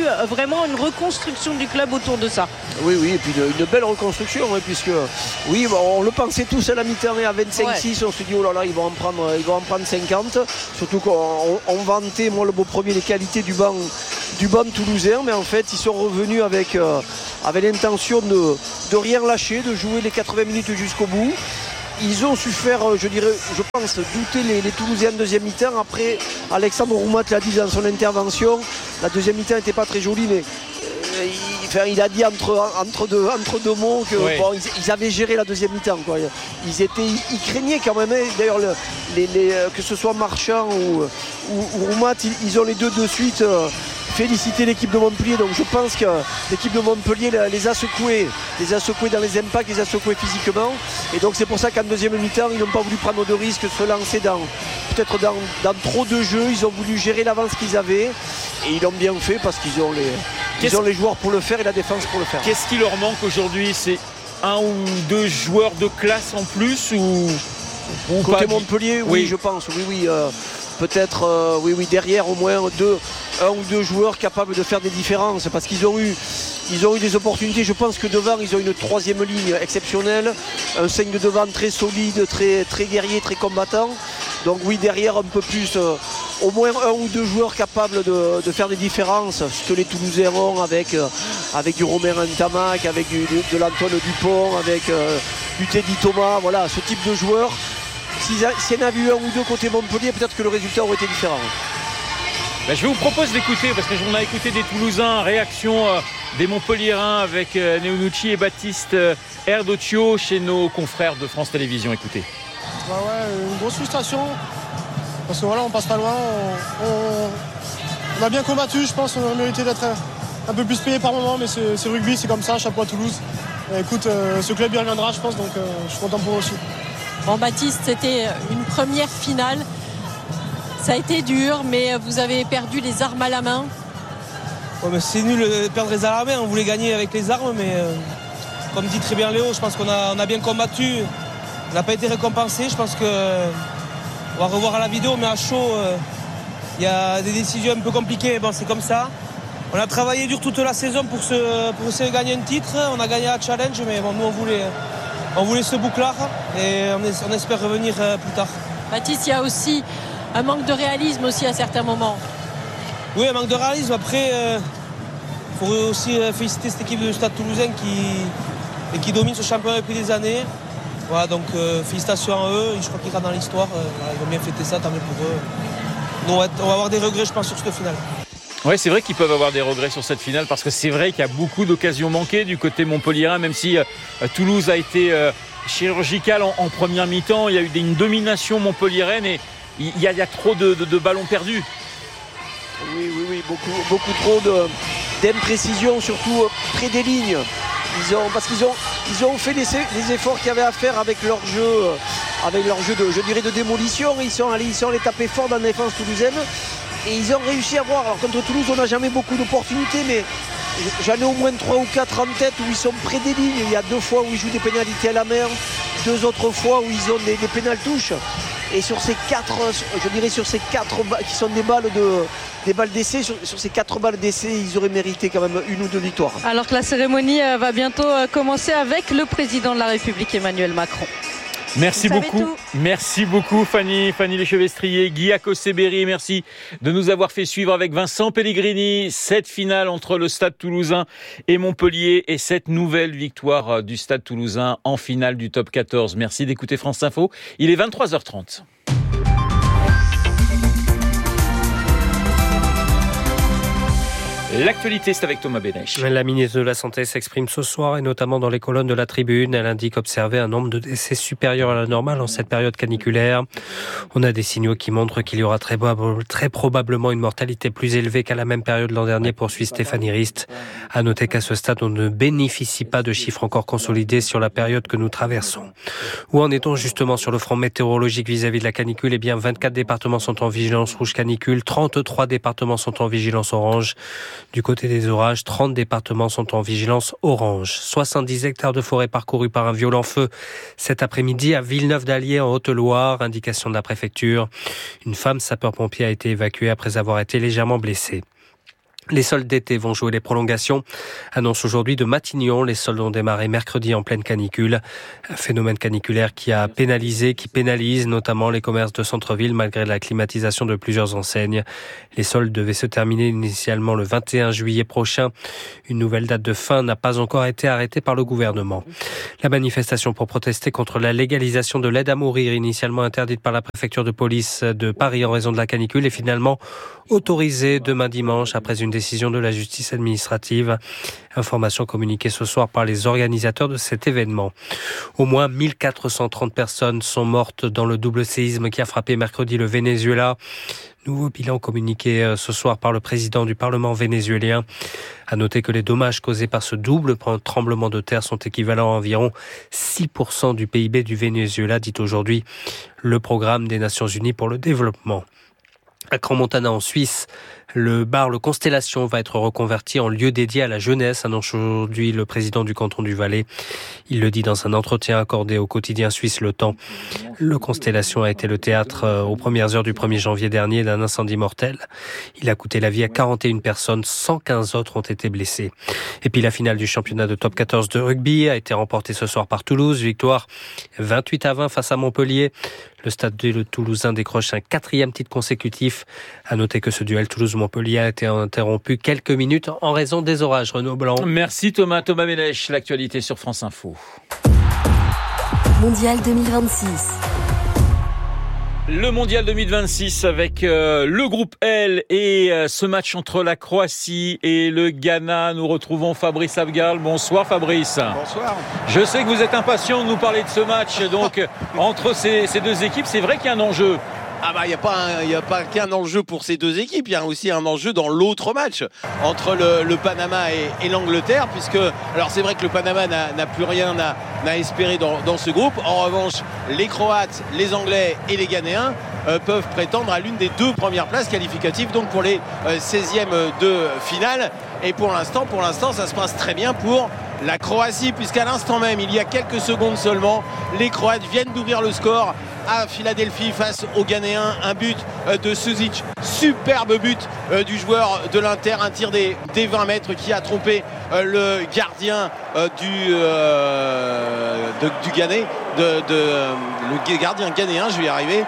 eu vraiment une reconstruction du club autour de ça. Oui, et puis une belle reconstruction, puisque oui, on le pensait tous à la mi-temps et à 25-6, on se dit oh là là, ils vont en prendre 50. Surtout qu'on vantait, moi le beau premier, les qualités du banc toulousain, mais en fait ils sont revenus avec l'intention de rien lâcher, de jouer les 80 minutes jusqu'au bout. Ils ont su faire, je pense, douter les Toulousains en deuxième mi-temps. Après, Alexandre Roumat l'a dit dans son intervention, la deuxième mi-temps n'était pas très jolie, mais il a dit entre deux mots que ils avaient géré la deuxième mi-temps. Ils craignaient quand même. D'ailleurs, que ce soit Marchand ou Roumat, ils ont les deux de suite félicité l'équipe de Montpellier. Donc je pense que l'équipe de Montpellier les a secoués dans les impacts, les a secoués physiquement. Et donc c'est pour ça qu'en deuxième mi-temps, ils n'ont pas voulu prendre de risques, se lancer dans trop de jeux. Ils ont voulu gérer l'avance qu'ils avaient. Et ils l'ont bien fait parce qu'ils ont les joueurs pour le faire et la défense pour le faire. Qu'est-ce qui leur manque aujourd'hui? C'est un ou deux joueurs de classe en plus ou côté pas? Montpellier, oui, je pense. Oui. Peut-être derrière au moins un ou deux joueurs capables de faire des différences parce qu'ils ont eu des opportunités. Je pense que devant ils ont une troisième ligne exceptionnelle, un 5 de devant très solide, très, très guerrier, très combattant. Donc oui, derrière un peu plus, au moins un ou deux joueurs capables de faire des différences, ce que les Toulousains ont avec du Romain Ntamak, avec de l'Antoine Dupont, avec du Teddy Thomas, voilà, ce type de joueurs. S'il y en avait eu un ou deux côté Montpellier, peut-être que le résultat aurait été différent. Je vous propose d'écouter, parce qu'on a écouté des Toulousains, réaction des Montpelliérains avec Neonucci et Baptiste Erdocchio chez nos confrères de France Télévisions. Écoutez. Une grosse frustration, parce que on passe pas loin, on a bien combattu, je pense qu'on aurait mérité d'être un peu plus payé par moment, mais c'est rugby, c'est comme ça, chapeau à Toulouse. Et écoute, ce club y reviendra, je pense, donc je suis content pour eux aussi. Bon, Baptiste, c'était une première finale. Ça a été dur, mais vous avez perdu les armes à la main. C'est nul de perdre les armes à la main. On voulait gagner avec les armes, mais comme dit très bien Léo, je pense qu'on a bien combattu. On n'a pas été récompensé. Je pense qu'on va revoir à la vidéo, mais à chaud, il y a des décisions un peu compliquées. Bon, c'est comme ça. On a travaillé dur toute la saison pour essayer de gagner un titre. On a gagné la challenge, mais bon, nous on voulait ce bouclard et on espère revenir plus tard. Baptiste, il y a aussi un manque de réalisme aussi à certains moments. Oui, un manque de réalisme. Après, il faut aussi féliciter cette équipe de Stade Toulousain qui domine ce championnat depuis des années. Voilà, donc félicitations à eux. Je crois qu'ils rentrent dans l'histoire. Ils vont bien fêter ça, tant mieux pour eux. Nous, on va avoir des regrets, je pense, sur cette finale. Ouais, c'est vrai qu'ils peuvent avoir des regrets sur cette finale parce que c'est vrai qu'il y a beaucoup d'occasions manquées du côté montpelliérain, même si Toulouse a été chirurgical en première mi-temps. Il y a eu une domination montpelliéraine et il y a trop de ballons perdus. Oui, beaucoup trop d'imprécisions, surtout près des lignes. Parce qu'ils ont fait les efforts qu'il y avait à faire avec leur jeu de démolition. Ils sont allés taper fort dans la défense toulousaine. Et ils ont réussi à voir. Alors contre Toulouse, on n'a jamais beaucoup d'opportunités, mais j'en ai au moins 3 ou 4 en tête où ils sont près des lignes. Il y a 2 fois où ils jouent des pénalités à la main, 2 autres fois où ils ont des pénal-touches. Et sur ces 4, qui sont des balles d'essai, sur ces 4 balles d'essai, ils auraient mérité quand même 1 ou 2 victoires. Alors que la cérémonie va bientôt commencer avec le président de la République, Emmanuel Macron. Merci beaucoup Fanny Lechevestrier, Guy Acossé-Berry, merci de nous avoir fait suivre avec Vincent Pellegrini cette finale entre le Stade Toulousain et Montpellier et cette nouvelle victoire du Stade Toulousain en finale du top 14. Merci d'écouter France Info, il est 23h30. L'actualité, c'est avec Thomas Bénèche. La ministre de la Santé s'exprime ce soir et notamment dans les colonnes de la Tribune. Elle indique observer un nombre de décès supérieur à la normale en cette période caniculaire. On a des signaux qui montrent qu'il y aura très probablement une mortalité plus élevée qu'à la même période l'an dernier, poursuit Stéphanie Rist. À noter qu'à ce stade, on ne bénéficie pas de chiffres encore consolidés sur la période que nous traversons. Où en est-on justement sur le front météorologique vis-à-vis de la canicule? Eh bien, 24 départements sont en vigilance rouge canicule, 33 départements sont en vigilance orange. Du côté des orages, 30 départements sont en vigilance orange. 70 hectares de forêt parcourus par un violent feu cet après-midi à Villeneuve-d'Allier en Haute-Loire, indication de la préfecture. Une femme sapeur-pompier a été évacuée après avoir été légèrement blessée. Les soldes d'été vont jouer les prolongations. Annonce aujourd'hui de Matignon. Les soldes ont démarré mercredi en pleine canicule. Un phénomène caniculaire qui pénalise notamment les commerces de centre-ville malgré la climatisation de plusieurs enseignes. Les soldes devaient se terminer initialement le 21 juillet prochain. Une nouvelle date de fin n'a pas encore été arrêtée par le gouvernement. La manifestation pour protester contre la légalisation de l'aide à mourir, initialement interdite par la préfecture de police de Paris en raison de la canicule, est finalement autorisée demain dimanche après une décision de la justice administrative. Information communiquée ce soir par les organisateurs de cet événement. Au moins 1430 personnes sont mortes dans le double séisme qui a frappé mercredi le Venezuela. Nouveau bilan communiqué ce soir par le président du Parlement vénézuélien. À noter que les dommages causés par ce double tremblement de terre sont équivalents à environ 6% du PIB du Venezuela, dit aujourd'hui le programme des Nations Unies pour le développement. À Crans-Montana en Suisse, le bar Le Constellation va être reconverti en lieu dédié à la jeunesse, annonce aujourd'hui le président du canton du Valais. Il le dit dans un entretien accordé au quotidien suisse Le Temps. Le Constellation a été le théâtre aux premières heures du 1er janvier dernier d'un incendie mortel. Il a coûté la vie à 41 personnes, 115 autres ont été blessés. Et puis la finale du championnat de top 14 de rugby a été remportée ce soir par Toulouse. Victoire 28-20 face à Montpellier. Le Stade de Toulousain décroche un 4e titre consécutif. À noter que ce duel Toulouse-Montpellier a été interrompu quelques minutes en raison des orages. Renaud Blanc. Merci Thomas Ménech. L'actualité sur France Info. Mondial 2026. Le Mondial 2026 avec le groupe L et ce match entre la Croatie et le Ghana. Nous retrouvons Fabrice Abgal. Bonsoir Fabrice. Bonsoir. Je sais que vous êtes impatient de nous parler de ce match donc entre ces deux équipes. C'est vrai qu'il y a un enjeu. Ah bah il y a pas qu'un enjeu pour ces deux équipes, il y a aussi un enjeu dans l'autre match entre le Panama et l'Angleterre, puisque alors c'est vrai que le Panama n'a plus rien à espérer dans ce groupe. En revanche, les Croates, les Anglais et les Ghanéens peuvent prétendre à l'une des deux premières places qualificatives donc pour les 16e de finale. Et pour l'instant ça se passe très bien pour la Croatie, puisqu'à l'instant même, il y a quelques secondes seulement, les Croates viennent d'ouvrir le score à Philadelphie face aux Ghanéens. Un but de Suzic, superbe but du joueur de l'Inter, un tir des 20 mètres qui a trompé le gardien du Ghané, le gardien ghanéen, je vais y arriver,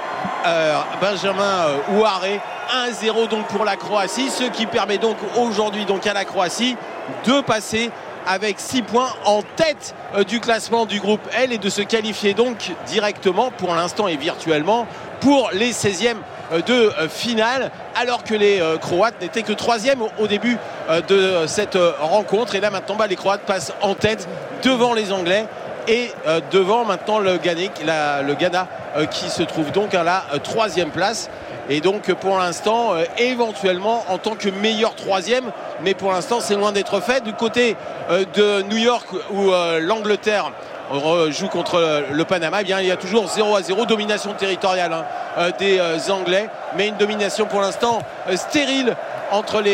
Benjamin Ouaré. 1-0 donc pour la Croatie, ce qui permet donc aujourd'hui donc à la Croatie de passer avec 6 points en tête du classement du groupe L et de se qualifier donc directement pour l'instant et virtuellement pour les 16e de finale, alors que les Croates n'étaient que 3e au début de cette rencontre. Et là maintenant les Croates passent en tête devant les Anglais et devant maintenant le Ghana qui se trouve donc à la 3e place. Et donc pour l'instant, éventuellement en tant que meilleur 3e, mais pour l'instant c'est loin d'être fait. Du côté de New York où l'Angleterre joue contre le Panama, eh bien, il y a toujours 0-0, domination territoriale des Anglais, mais une domination pour l'instant stérile entre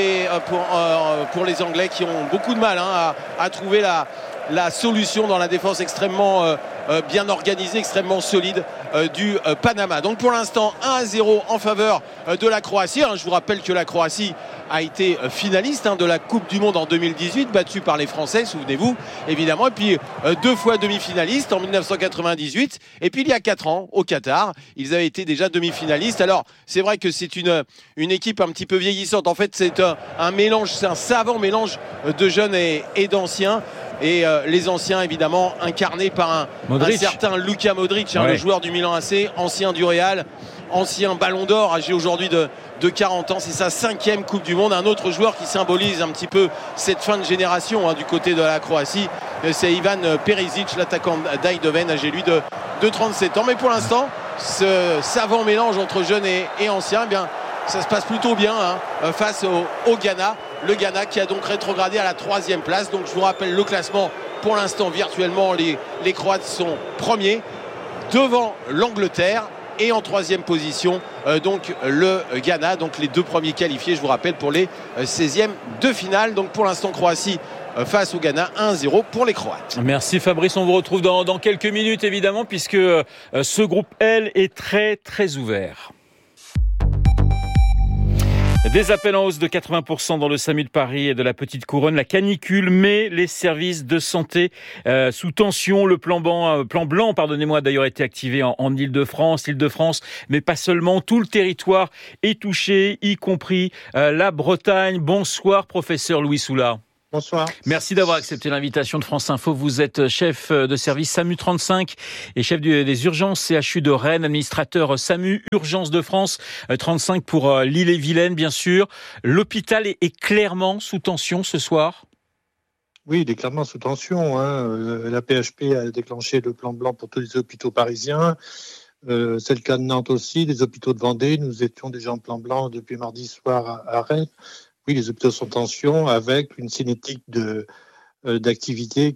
pour les Anglais qui ont beaucoup de mal à trouver la solution dans la défense extrêmement bien organisée, extrêmement solide du Panama. Donc pour l'instant 1-0 en faveur de la Croatie. Je vous rappelle que la Croatie a été finaliste de la Coupe du Monde en 2018, battue par les Français, souvenez-vous évidemment, et puis 2 fois demi-finaliste en 1998, et puis il y a 4 ans au Qatar ils avaient été déjà demi-finalistes. Alors c'est vrai que c'est une équipe un petit peu vieillissante, en fait c'est un mélange, c'est un savant mélange de jeunes et d'anciens. Et les anciens évidemment incarnés par un certain Luka Modric, le joueur du Milan AC, ancien du Real, ancien Ballon d'Or, âgé aujourd'hui de 40 ans. C'est sa 5e Coupe du Monde. Un autre joueur qui symbolise un petit peu cette fin de génération du côté de la Croatie, c'est Ivan Perisic, l'attaquant d'Eindhoven, âgé lui de 37 ans. Mais pour l'instant, ce savant mélange entre jeunes et anciens, eh bien, ça se passe plutôt bien face au Ghana. Le Ghana qui a donc rétrogradé à la 3e place. Donc je vous rappelle le classement pour l'instant virtuellement. Les Croates sont premiers devant l'Angleterre et en 3e position donc le Ghana. Donc les deux premiers qualifiés, je vous rappelle, pour les 16e de finale. Donc pour l'instant Croatie face au Ghana, 1-0 pour les Croates. Merci Fabrice, on vous retrouve dans quelques minutes évidemment puisque ce groupe L est très très ouvert. Des appels en hausse de 80% dans le SAMU de Paris et de la Petite Couronne. La canicule met les services de santé sous tension. Le plan blanc, a d'ailleurs été activé en Île-de-France. L'Île-de-France, mais pas seulement. Tout le territoire est touché, y compris la Bretagne. Bonsoir, professeur Louis Soulard. Bonsoir. Merci d'avoir accepté l'invitation de France Info. Vous êtes chef de service SAMU 35 et chef des urgences CHU de Rennes, administrateur SAMU Urgences de France 35 pour l'Ille-et-Vilaine, bien sûr. L'hôpital est clairement sous tension ce soir. Oui, il est clairement sous tension. La PHP a déclenché le plan blanc pour tous les hôpitaux parisiens. C'est le cas de Nantes aussi, les hôpitaux de Vendée. Nous étions déjà en plan blanc depuis mardi soir à Rennes. Oui, les hôpitaux sont en tension avec une cinétique d'activité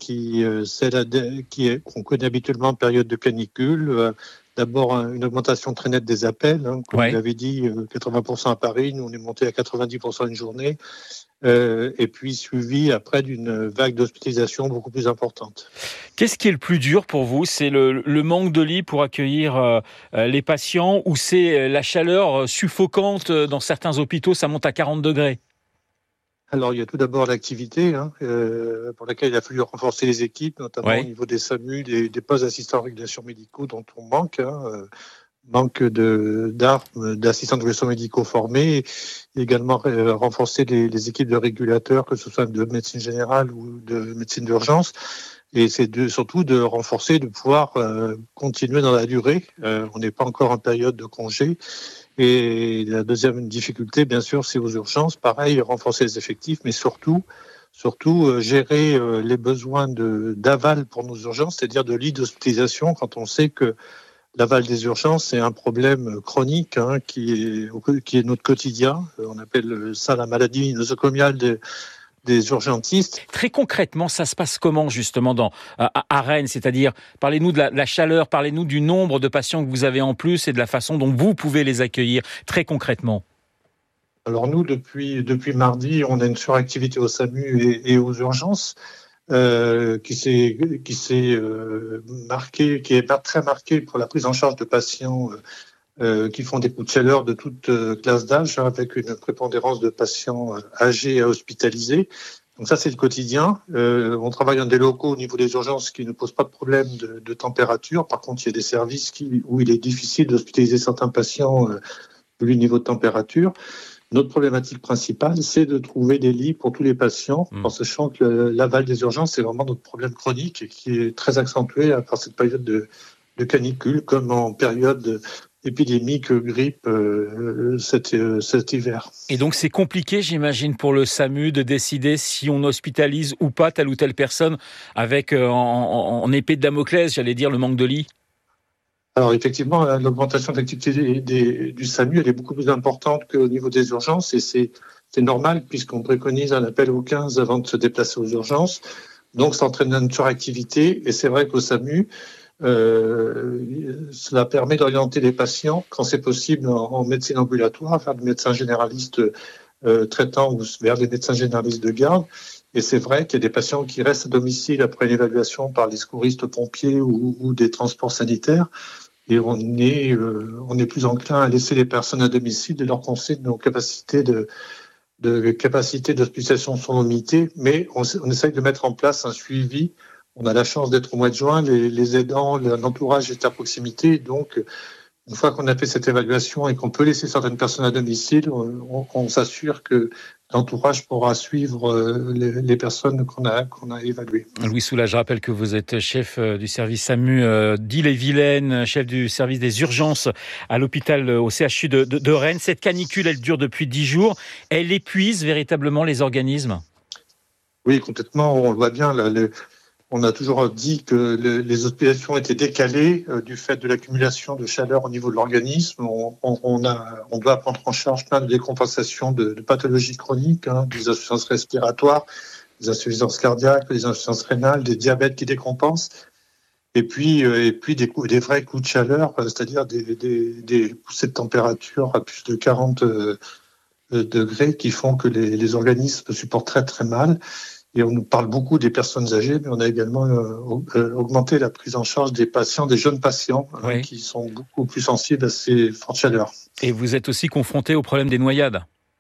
qu'on connaît habituellement en période de canicule. D'abord, une augmentation très nette des appels. Comme vous l'avez dit, 80% à Paris. Nous, on est monté à 90% une journée. Et puis, suivi après d'une vague d'hospitalisation beaucoup plus importante. Qu'est-ce qui est le plus dur pour vous ? C'est le manque de lits pour accueillir les patients ou c'est la chaleur suffocante dans certains hôpitaux ? Ça monte à 40 degrés. Alors, il y a tout d'abord l'activité pour laquelle il a fallu renforcer les équipes, notamment au niveau des SAMU, des postes d'assistants en régulation médicaux dont on manque. Manque d'armes, d'assistants de régulation médicaux formés. Et également renforcer les équipes de régulateurs, que ce soit de médecine générale ou de médecine d'urgence. Et c'est surtout de renforcer, de pouvoir continuer dans la durée. On n'est pas encore en période de congé. Et la deuxième difficulté, bien sûr, c'est aux urgences. Pareil, renforcer les effectifs, mais surtout gérer les besoins d'aval pour nos urgences, c'est-à-dire de lits d'hospitalisation, quand on sait que l'aval des urgences, c'est un problème chronique qui est notre quotidien. On appelle ça la maladie nosocomiale des urgentistes. Très concrètement, ça se passe comment justement à Rennes ? C'est-à-dire, parlez-nous de la chaleur, parlez-nous du nombre de patients que vous avez en plus et de la façon dont vous pouvez les accueillir, très concrètement. Alors nous, depuis mardi, on a une suractivité au SAMU et aux urgences qui est très marquée pour la prise en charge de patients qui font des coups de chaleur de toute classe d'âge, avec une prépondérance de patients âgés à hospitaliser. Donc ça, c'est le quotidien. On travaille dans des locaux au niveau des urgences qui ne posent pas de problème de température. Par contre, il y a des services où il est difficile d'hospitaliser certains patients vu le niveau de température. Notre problématique principale, c'est de trouver des lits pour tous les patients, en sachant que l'aval des urgences, c'est vraiment notre problème chronique et qui est très accentué par cette période de canicule, comme en période épidémique grippe cet hiver. Et donc c'est compliqué, j'imagine, pour le SAMU de décider si on hospitalise ou pas telle ou telle personne avec en épée de Damoclès, j'allais dire, le manque de lits. Alors effectivement, l'augmentation de l'activité du SAMU, elle est beaucoup plus importante qu'au niveau des urgences et c'est normal puisqu'on préconise un appel au 15 avant de se déplacer aux urgences. Donc ça entraîne une suractivité et c'est vrai qu'au SAMU, cela permet d'orienter les patients, quand c'est possible, en médecine ambulatoire, vers des médecins généralistes traitants ou vers des médecins généralistes de garde. Et c'est vrai qu'il y a des patients qui restent à domicile après une évaluation par les secouristes pompiers ou des transports sanitaires. Et on est plus enclin à laisser les personnes à domicile et leur conseiller nos capacités d'hospitalisation sont limitées, mais on essaye de mettre en place un suivi. On a la chance d'être au mois de juin, les aidants, l'entourage est à proximité. Donc, une fois qu'on a fait cette évaluation et qu'on peut laisser certaines personnes à domicile, on s'assure que l'entourage pourra suivre les personnes qu'on a évaluées. Louis Soulard, je rappelle que vous êtes chef du service SAMU d'Ille-et-Vilaine, chef du service des urgences à l'hôpital au CHU de Rennes. Cette canicule, elle dure depuis 10 jours. Elle épuise véritablement les organismes ? Oui, complètement. On le voit bien. On a toujours dit que les hospitalisations étaient décalées du fait de l'accumulation de chaleur au niveau de l'organisme. On doit prendre en charge plein de décompensations de pathologies chroniques, des insuffisances respiratoires, des insuffisances cardiaques, des insuffisances rénales, des diabètes qui décompensent. Et puis des vrais coups de chaleur, c'est-à-dire des poussées de température à plus de 40 degrés qui font que les organismes supportent très très mal. Et on nous parle beaucoup des personnes âgées, mais on a également augmenté la prise en charge des patients, des jeunes patients qui sont beaucoup plus sensibles à ces fortes chaleurs. Et vous êtes aussi confronté au problème des noyades ?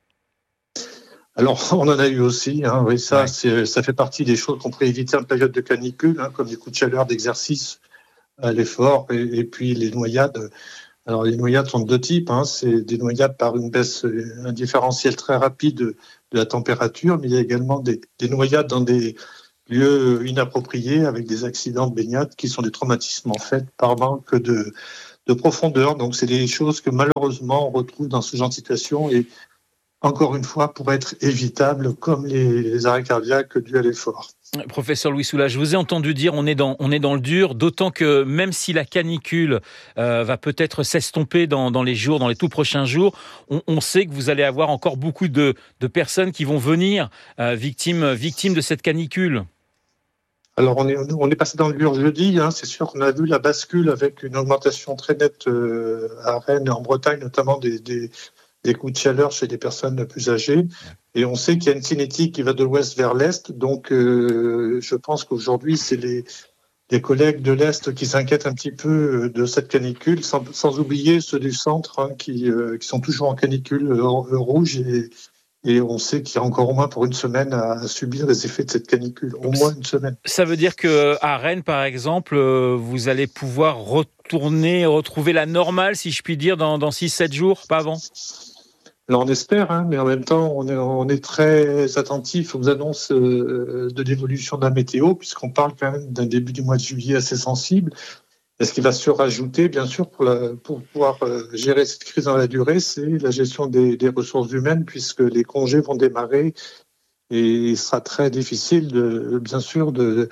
Alors, on en a eu aussi. Oui, ça fait partie des choses qu'on pourrait éviter en période de canicule, comme les coups de chaleur d'exercice à l'effort et puis les noyades. Alors, les noyades sont de deux types. C'est des noyades par un différentiel très rapide de la température, mais il y a également des noyades dans des lieux inappropriés avec des accidents de baignade qui sont des traumatismes en fait par manque de profondeur. Donc, c'est des choses que malheureusement on retrouve dans ce genre de situation et encore une fois pour être évitables comme les arrêts cardiaques dus à l'effort. Professeur Louis Soula, je vous ai entendu dire on est dans le dur, d'autant que même si la canicule va peut-être s'estomper dans les tout prochains jours, on sait que vous allez avoir encore beaucoup de personnes qui vont venir victimes de cette canicule. Alors on est passé dans le dur jeudi, c'est sûr qu'on a vu la bascule avec une augmentation très nette à Rennes et en Bretagne, notamment des coups de chaleur chez des personnes plus âgées. Et on sait qu'il y a une cinétique qui va de l'ouest vers l'est. Donc, je pense qu'aujourd'hui, c'est les collègues de l'est qui s'inquiètent un petit peu de cette canicule, sans oublier ceux du centre qui sont toujours en canicule rouge. Et on sait qu'il y a encore au moins pour une semaine à subir les effets de cette canicule. Au moins une semaine. Ça veut dire qu'à Rennes, par exemple, vous allez pouvoir retrouver la normale, si je puis dire, dans 6-7 jours, pas avant ? Alors on espère, mais en même temps, on est très attentif aux annonces de l'évolution de la météo, puisqu'on parle quand même d'un début du mois de juillet assez sensible. Et ce qui va se rajouter, bien sûr, pour pouvoir gérer cette crise dans la durée, c'est la gestion des ressources humaines, puisque les congés vont démarrer et il sera très difficile, bien sûr, de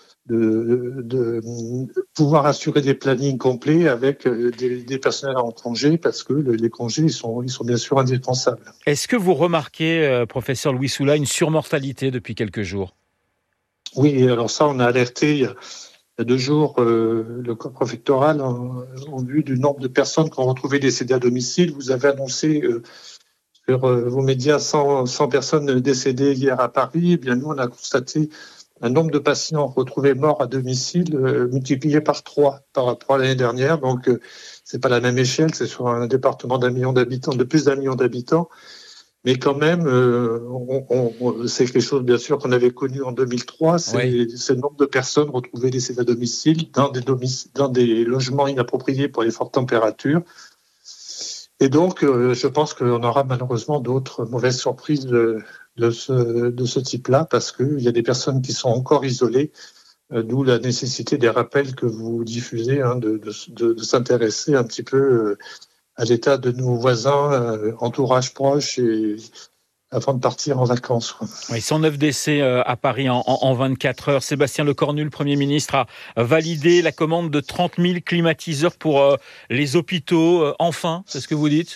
pouvoir assurer des plannings complets avec des personnels en congé, parce que les congés ils sont bien sûr indispensables. Est-ce que vous remarquez, professeur Louis Soula, une surmortalité depuis quelques jours ? Oui, alors ça, on a alerté il y a 2 jours le corps préfectoral en vue du nombre de personnes qui ont retrouvé décédées à domicile. Vous avez annoncé sur vos médias 100 personnes décédées hier à Paris. Eh bien, nous, on a constaté un nombre de patients retrouvés morts à domicile multiplié par 3 par rapport à l'année dernière. Donc, c'est pas la même échelle, c'est sur un département de plus d'1 million d'habitants. Mais quand même, c'est quelque chose, bien sûr, qu'on avait connu en 2003. C'est le nombre de personnes retrouvées décédées à domicile dans des logements inappropriés pour les fortes températures. Et donc, je pense qu'on aura malheureusement d'autres mauvaises surprises de ce type-là, parce qu'il y a des personnes qui sont encore isolées, d'où la nécessité des rappels que vous diffusez, de s'intéresser un petit peu à l'état de nos voisins, entourage proche, et avant de partir en vacances. Oui, 109 décès à Paris en 24 heures. Sébastien Lecornu, le Premier ministre, a validé la commande de 30 000 climatiseurs pour les hôpitaux. Enfin, c'est ce que vous dites ?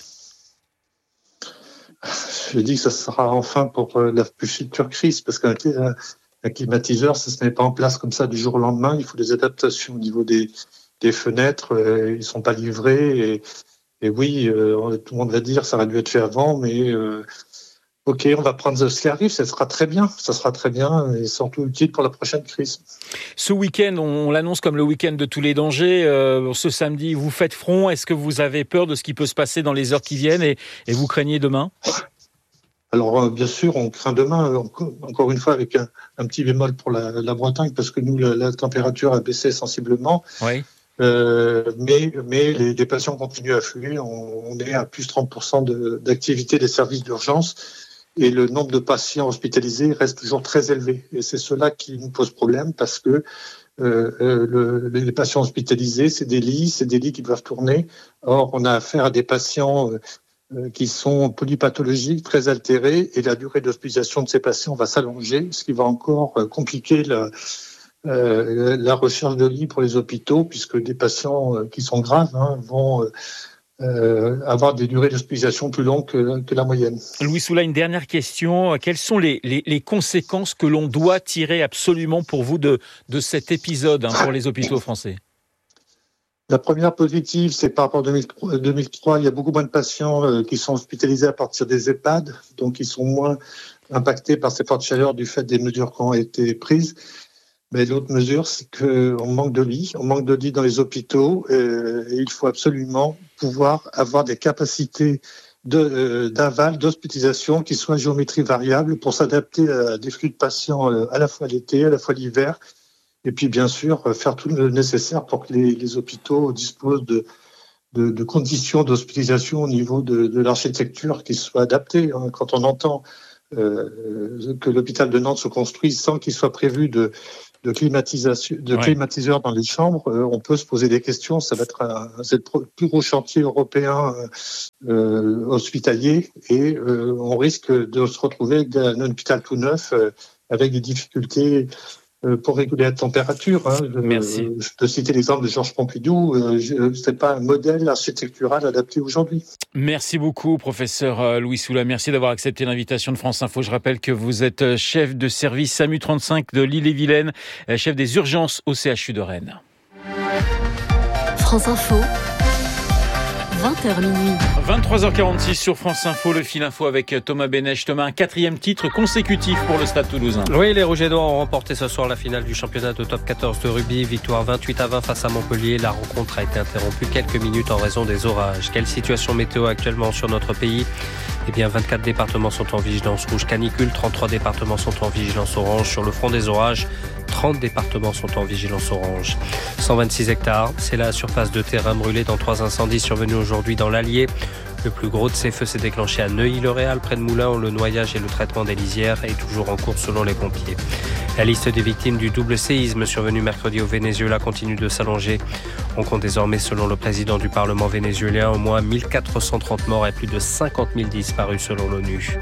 Je dis que ça sera enfin pour la future crise, parce qu'un climatiseur, ça ne se met pas en place comme ça du jour au lendemain. Il faut des adaptations au niveau des fenêtres. Ils ne sont pas livrés. Et oui, tout le monde va dire ça aurait dû être fait avant, mais ok, on va prendre ce qui arrive, ça sera très bien et surtout utile pour la prochaine crise. Ce week-end, on l'annonce comme le week-end de tous les dangers. Ce samedi, vous faites front. Est-ce que vous avez peur de ce qui peut se passer dans les heures qui viennent et vous craignez demain ? Alors, bien sûr, on craint demain, encore une fois, avec un petit bémol pour la Bretagne, parce que nous, la température a baissé sensiblement. Oui. Mais les patients continuent à affluer. On est à plus 30% d'activité des services d'urgence et le nombre de patients hospitalisés reste toujours très élevé. Et c'est cela qui nous pose problème, parce que les patients hospitalisés, c'est des lits qui doivent tourner. Or, on a affaire à des patients qui sont polypathologiques, très altérés, et la durée d'hospitalisation de ces patients va s'allonger, ce qui va encore compliquer la recherche de lits pour les hôpitaux, puisque des patients qui sont graves vont avoir des durées d'hospitalisation plus longues que la moyenne. Louis Soula, une dernière question. Quelles sont les conséquences que l'on doit tirer absolument pour vous de cet épisode pour les hôpitaux français ? La première positive, c'est par rapport à 2003, il y a beaucoup moins de patients qui sont hospitalisés à partir des EHPAD, donc ils sont moins impactés par ces fortes chaleurs du fait des mesures qui ont été prises. Mais l'autre mesure, c'est qu'on manque de lits. On manque de lits dans les hôpitaux et il faut absolument pouvoir avoir des capacités d'aval, d'hospitalisation qui soient à géométrie variable pour s'adapter à des flux de patients à la fois l'été, à la fois l'hiver. Et puis, bien sûr, faire tout le nécessaire pour que les hôpitaux disposent de conditions d'hospitalisation au niveau de l'architecture qui soient adaptées. Quand on entend que l'hôpital de Nantes se construit sans qu'il soit prévu de climatiseurs dans les chambres, on peut se poser des questions. Ça va être c'est le plus gros chantier européen hospitalier et on risque de se retrouver avec un hôpital tout neuf avec des difficultés pour réguler la température. Merci. Je peux citer l'exemple de Georges Pompidou. C'est pas un modèle architectural adapté aujourd'hui. Merci beaucoup, professeur Louis Soula. Merci d'avoir accepté l'invitation de France Info. Je rappelle que vous êtes chef de service SAMU 35 de l'Ille-et-Vilaine, chef des urgences au CHU de Rennes. France Info, 20h minuit. 23h46 sur France Info, le fil info avec Thomas Bénèche. Thomas, un 4e titre consécutif pour le Stade Toulousain. Oui, les Rouges et Noirs ont remporté ce soir la finale du championnat de top 14 de rugby. Victoire 28-20 face à Montpellier. La rencontre a été interrompue quelques minutes en raison des orages. Quelle situation météo actuellement sur notre pays ? Eh bien, 24 départements sont en vigilance rouge canicule, 33 départements sont en vigilance orange. Sur le front des orages, 30 départements sont en vigilance orange. 126 hectares, c'est la surface de terrain brûlée dans 3 incendies survenus aujourd'hui dans l'Allier. Le plus gros de ces feux s'est déclenché à Neuilly-le-Réal, près de Moulins, où le noyage et le traitement des lisières est toujours en cours selon les pompiers. La liste des victimes du double séisme survenu mercredi au Venezuela continue de s'allonger. On compte désormais, selon le président du Parlement vénézuélien, au moins 1430 morts et plus de 50 000 disparus selon l'ONU.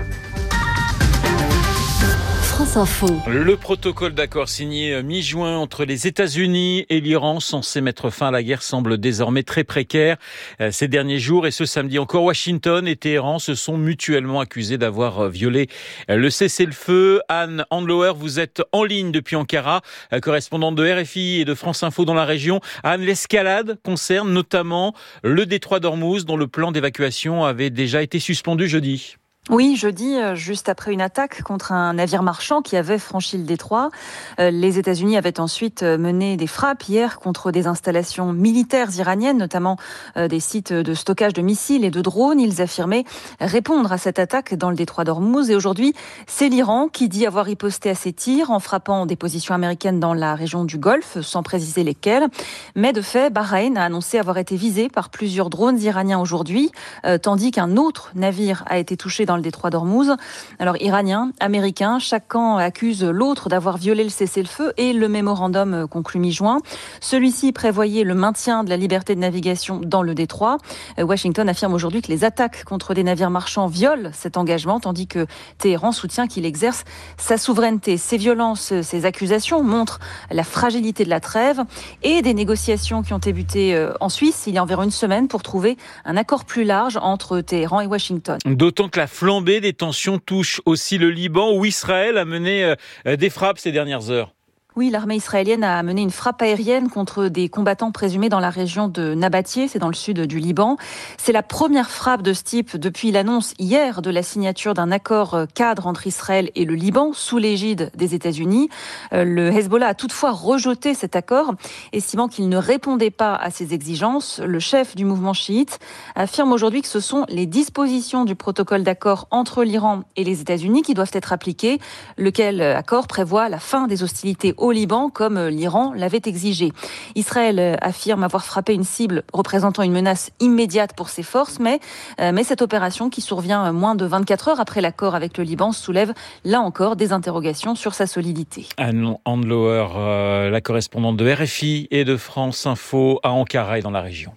France Info. Le protocole d'accord signé mi-juin entre les États-Unis et l'Iran, censé mettre fin à la guerre, semble désormais très précaire ces derniers jours. Et ce samedi encore, Washington et Téhéran se sont mutuellement accusés d'avoir violé le cessez-le-feu. Anne Handlower, vous êtes en ligne depuis Ankara, correspondante de RFI et de France Info dans la région. Anne, l'escalade concerne notamment le détroit d'Ormuz, dont le plan d'évacuation avait déjà été suspendu jeudi. Oui, jeudi, juste après une attaque contre un navire marchand qui avait franchi le détroit. Les États-Unis avaient ensuite mené des frappes hier contre des installations militaires iraniennes, notamment des sites de stockage de missiles et de drones. Ils affirmaient répondre à cette attaque dans le détroit d'Ormuz. Et aujourd'hui, c'est l'Iran qui dit avoir riposté à ces tirs en frappant des positions américaines dans la région du Golfe, sans préciser lesquelles. Mais de fait, Bahreïn a annoncé avoir été visé par plusieurs drones iraniens aujourd'hui, tandis qu'un autre navire a été touché dans le détroit d'Ormuz. Alors, Iraniens, Américains, chaque camp accuse l'autre d'avoir violé le cessez-le-feu et le mémorandum conclu mi-juin. Celui-ci prévoyait le maintien de la liberté de navigation dans le détroit. Washington affirme aujourd'hui que les attaques contre des navires marchands violent cet engagement, tandis que Téhéran soutient qu'il exerce sa souveraineté. Ces violences, ces accusations montrent la fragilité de la trêve et des négociations qui ont débuté en Suisse il y a environ une semaine pour trouver un accord plus large entre Téhéran et Washington. D'autant que la flambée des tensions touche aussi le Liban, où Israël a mené des frappes ces dernières heures. Oui, l'armée israélienne a mené une frappe aérienne contre des combattants présumés dans la région de Nabatieh, c'est dans le sud du Liban. C'est la première frappe de ce type depuis l'annonce hier de la signature d'un accord cadre entre Israël et le Liban sous l'égide des États-Unis. Le Hezbollah a toutefois rejeté cet accord, estimant qu'il ne répondait pas à ses exigences. Le chef du mouvement chiite affirme aujourd'hui que ce sont les dispositions du protocole d'accord entre l'Iran et les États-Unis qui doivent être appliquées, lequel accord prévoit la fin des hostilités au Liban, comme l'Iran l'avait exigé. Israël affirme avoir frappé une cible représentant une menace immédiate pour ses forces, mais cette opération, qui survient moins de 24 heures après l'accord avec le Liban, soulève là encore des interrogations sur sa solidité. Anne Handlower, la correspondante de RFI et de France Info à Ankara et dans la région.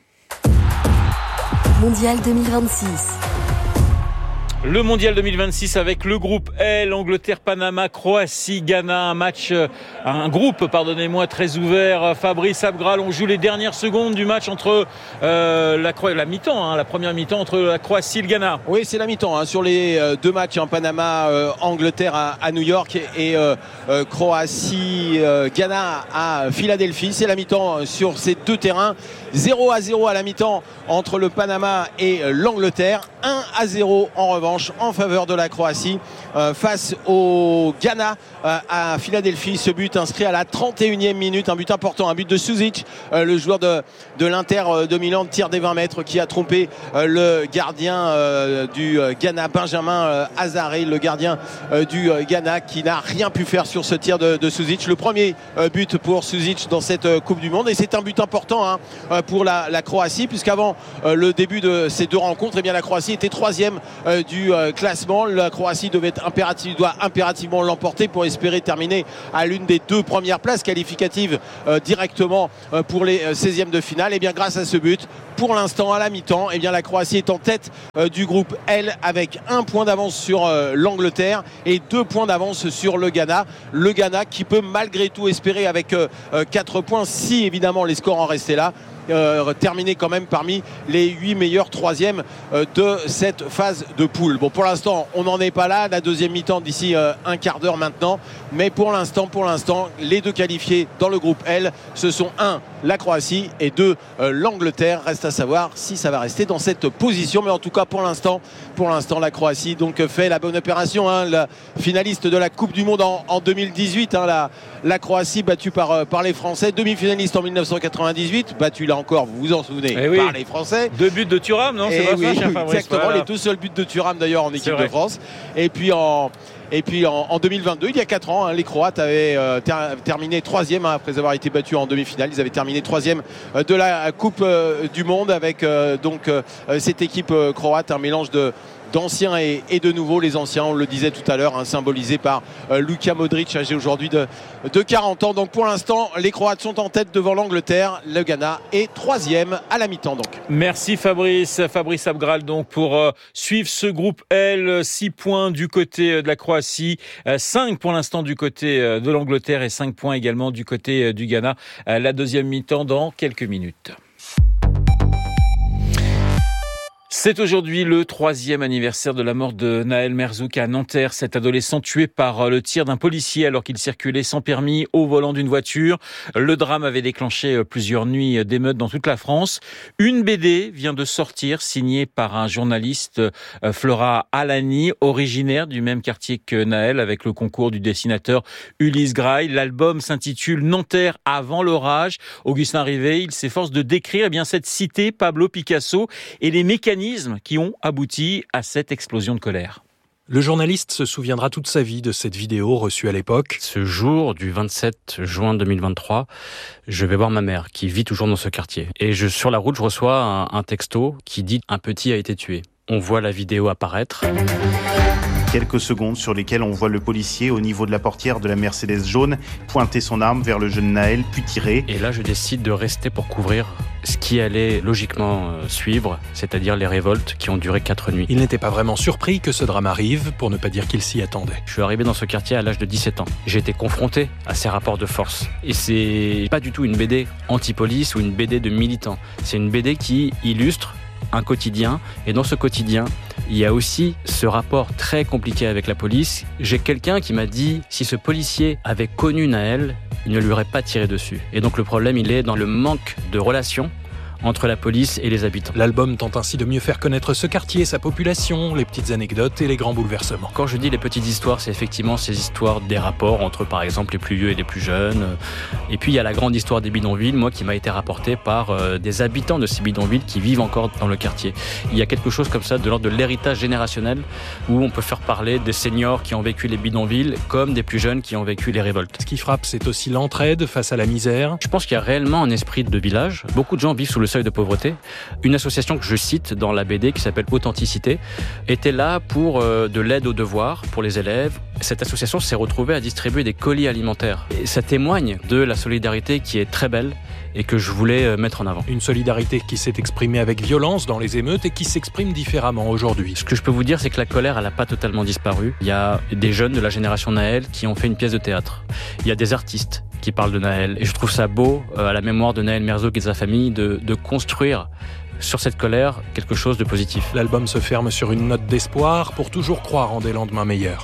Mondial 2026. Le Mondial 2026 avec le groupe L, Angleterre, Panama, Croatie, Ghana, un groupe très ouvert. Fabrice Abgral, on joue les dernières secondes du match entre la mi-temps, la première mi-temps entre la Croatie et le Ghana. Oui, c'est la mi-temps sur les deux matchs, Panama, Angleterre à New York et Croatie, Ghana à Philadelphie. C'est la mi-temps sur ces deux terrains. 0-0 à la mi-temps entre le Panama et l'Angleterre. 1-0 en revanche revanche en faveur de la Croatie face au Ghana à Philadelphie. Ce but inscrit à la 31e minute, un but important, un but de Suzic, le joueur de l'Inter de Milan, tir des 20 mètres qui a trompé le gardien du Ghana, Benjamin Hazaré, le gardien du Ghana, qui n'a rien pu faire sur ce tir de Suzic. Le premier but pour Suzic dans cette Coupe du Monde, et c'est un but important pour la Croatie, puisqu'avant le début de ces deux rencontres, eh bien, la Croatie était 3e du classement. La Croatie doit impérativement l'emporter pour espérer terminer à l'une des 2 premières places qualificatives directement pour les 16e de finale. Et bien grâce à ce but, pour l'instant à la mi-temps, eh bien la Croatie est en tête du groupe L avec 1 point d'avance sur l'Angleterre et 2 points d'avance sur le Ghana. Le Ghana qui peut malgré tout espérer avec 4 points, si évidemment les scores en restaient là, terminer quand même parmi les 8 meilleurs 3e de cette phase de poule. Bon, pour l'instant on n'en est pas là, la deuxième mi-temps d'ici un quart d'heure maintenant, mais pour l'instant les 2 qualifiés dans le groupe L, ce sont 1 la Croatie et 2 l'Angleterre. Reste à savoir si ça va rester dans cette position, mais en tout cas pour l'instant la Croatie donc fait la bonne opération, la finaliste de la Coupe du Monde en 2018, la Croatie battue par les Français, demi-finaliste en 1998, battue là encore, vous vous en souvenez, par les Français. 2 buts de Thuram, non? C'est pas ça, cher Fabrice? Exactement, voilà. Les 2 seuls buts de Thuram d'ailleurs en équipe de France. Et puis en 2022, il y a 4 ans, les Croates avaient terminé 3e après avoir été battus en demi-finale. Ils avaient terminé 3e de la Coupe du Monde avec cette équipe croate, un mélange d'anciens et de nouveaux. Les anciens, on le disait tout à l'heure, symbolisés par Luka Modric, âgé aujourd'hui de 40 ans. Donc pour l'instant, les Croates sont en tête devant l'Angleterre. Le Ghana est 3e à la mi-temps. Donc. Merci Fabrice Abgral donc pour suivre ce groupe L. 6 points du côté de la Croatie, 5 pour l'instant du côté de l'Angleterre et 5 points également du côté du Ghana. La deuxième mi-temps dans quelques minutes. C'est aujourd'hui le 3e anniversaire de la mort de Nahel Merzouk à Nanterre, cet adolescent tué par le tir d'un policier alors qu'il circulait sans permis au volant d'une voiture. Le drame avait déclenché plusieurs nuits d'émeutes dans toute la France. Une BD vient de sortir, signée par un journaliste, Flora Alani, originaire du même quartier que Nahel, avec le concours du dessinateur Ulysse Graille. L'album s'intitule Nanterre avant l'orage. Augustin Rivet, il s'efforce de décrire cette cité, Pablo Picasso, et les mécanismes qui ont abouti à cette explosion de colère. Le journaliste se souviendra toute sa vie de cette vidéo reçue à l'époque. Ce jour du 27 juin 2023, je vais voir ma mère qui vit toujours dans ce quartier. Et sur la route, je reçois un texto qui dit « Un petit a été tué ». On voit la vidéo apparaître. Quelques secondes sur lesquelles on voit le policier au niveau de la portière de la Mercedes jaune pointer son arme vers le jeune Nahel, puis tirer. Et là, je décide de rester pour couvrir ce qui allait logiquement suivre, c'est-à-dire les révoltes qui ont duré 4 nuits. Il n'était pas vraiment surpris que ce drame arrive, pour ne pas dire qu'il s'y attendait. Je suis arrivé dans ce quartier à l'âge de 17 ans. J'ai été confronté à ces rapports de force. Et c'est pas du tout une BD anti-police ou une BD de militants. C'est une BD qui illustre un quotidien, et dans ce quotidien, il y a aussi ce rapport très compliqué avec la police. J'ai quelqu'un qui m'a dit, si ce policier avait connu Nahel, il ne lui aurait pas tiré dessus. Et donc le problème, il est dans le manque de relations entre la police et les habitants. L'album tente ainsi de mieux faire connaître ce quartier, sa population, les petites anecdotes et les grands bouleversements. Quand je dis les petites histoires, c'est effectivement ces histoires des rapports entre, par exemple, les plus vieux et les plus jeunes. Et puis il y a la grande histoire des bidonvilles, moi qui m'a été rapportée par des habitants de ces bidonvilles qui vivent encore dans le quartier. Il y a quelque chose comme ça de l'ordre de l'héritage générationnel où on peut faire parler des seniors qui ont vécu les bidonvilles comme des plus jeunes qui ont vécu les révoltes. Ce qui frappe, c'est aussi l'entraide face à la misère. Je pense qu'il y a réellement un esprit de village. Beaucoup de gens vivent sous le seuil de pauvreté. Une association que je cite dans la BD qui s'appelle Authenticité était là pour de l'aide aux devoirs pour les élèves. Cette association s'est retrouvée à distribuer des colis alimentaires. Et ça témoigne de la solidarité qui est très belle et que je voulais mettre en avant. Une solidarité qui s'est exprimée avec violence dans les émeutes et qui s'exprime différemment aujourd'hui. Ce que je peux vous dire, c'est que la colère, elle n'a pas totalement disparu. Il y a des jeunes de la génération Nahel qui ont fait une pièce de théâtre. Il y a des artistes qui parlent de Nahel. Et je trouve ça beau, à la mémoire de Nahel Merzouk et de sa famille, de construire sur cette colère quelque chose de positif. L'album se ferme sur une note d'espoir pour toujours croire en des lendemains meilleurs.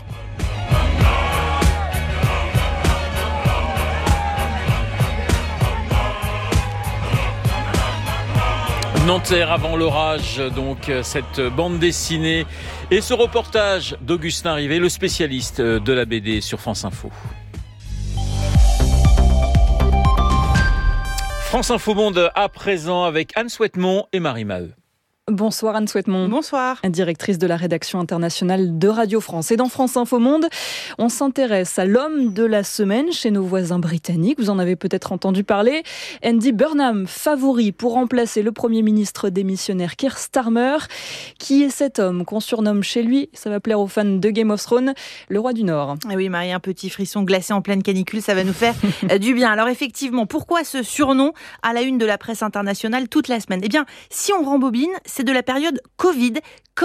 Nanterre avant l'orage, donc cette bande dessinée et ce reportage d'Augustin Rivet, le spécialiste de la BD sur France Info. France Info Monde à présent avec Anne Souhaitemont et Marie Maheu. Bonsoir Anne Souhaitemont. Bonsoir. Directrice de la rédaction internationale de Radio France. Et dans France Info Monde, on s'intéresse à l'homme de la semaine chez nos voisins britanniques. Vous en avez peut-être entendu parler. Andy Burnham, favori pour remplacer le Premier ministre démissionnaire Keir Starmer. Qui est cet homme qu'on surnomme chez lui, ça va plaire aux fans de Game of Thrones, le roi du Nord. Oui Marie, un petit frisson glacé en pleine canicule, ça va nous faire du bien. Alors effectivement, pourquoi ce surnom à la une de la presse internationale toute la semaine ? Eh bien, si on rembobine, c'est de la période Covid.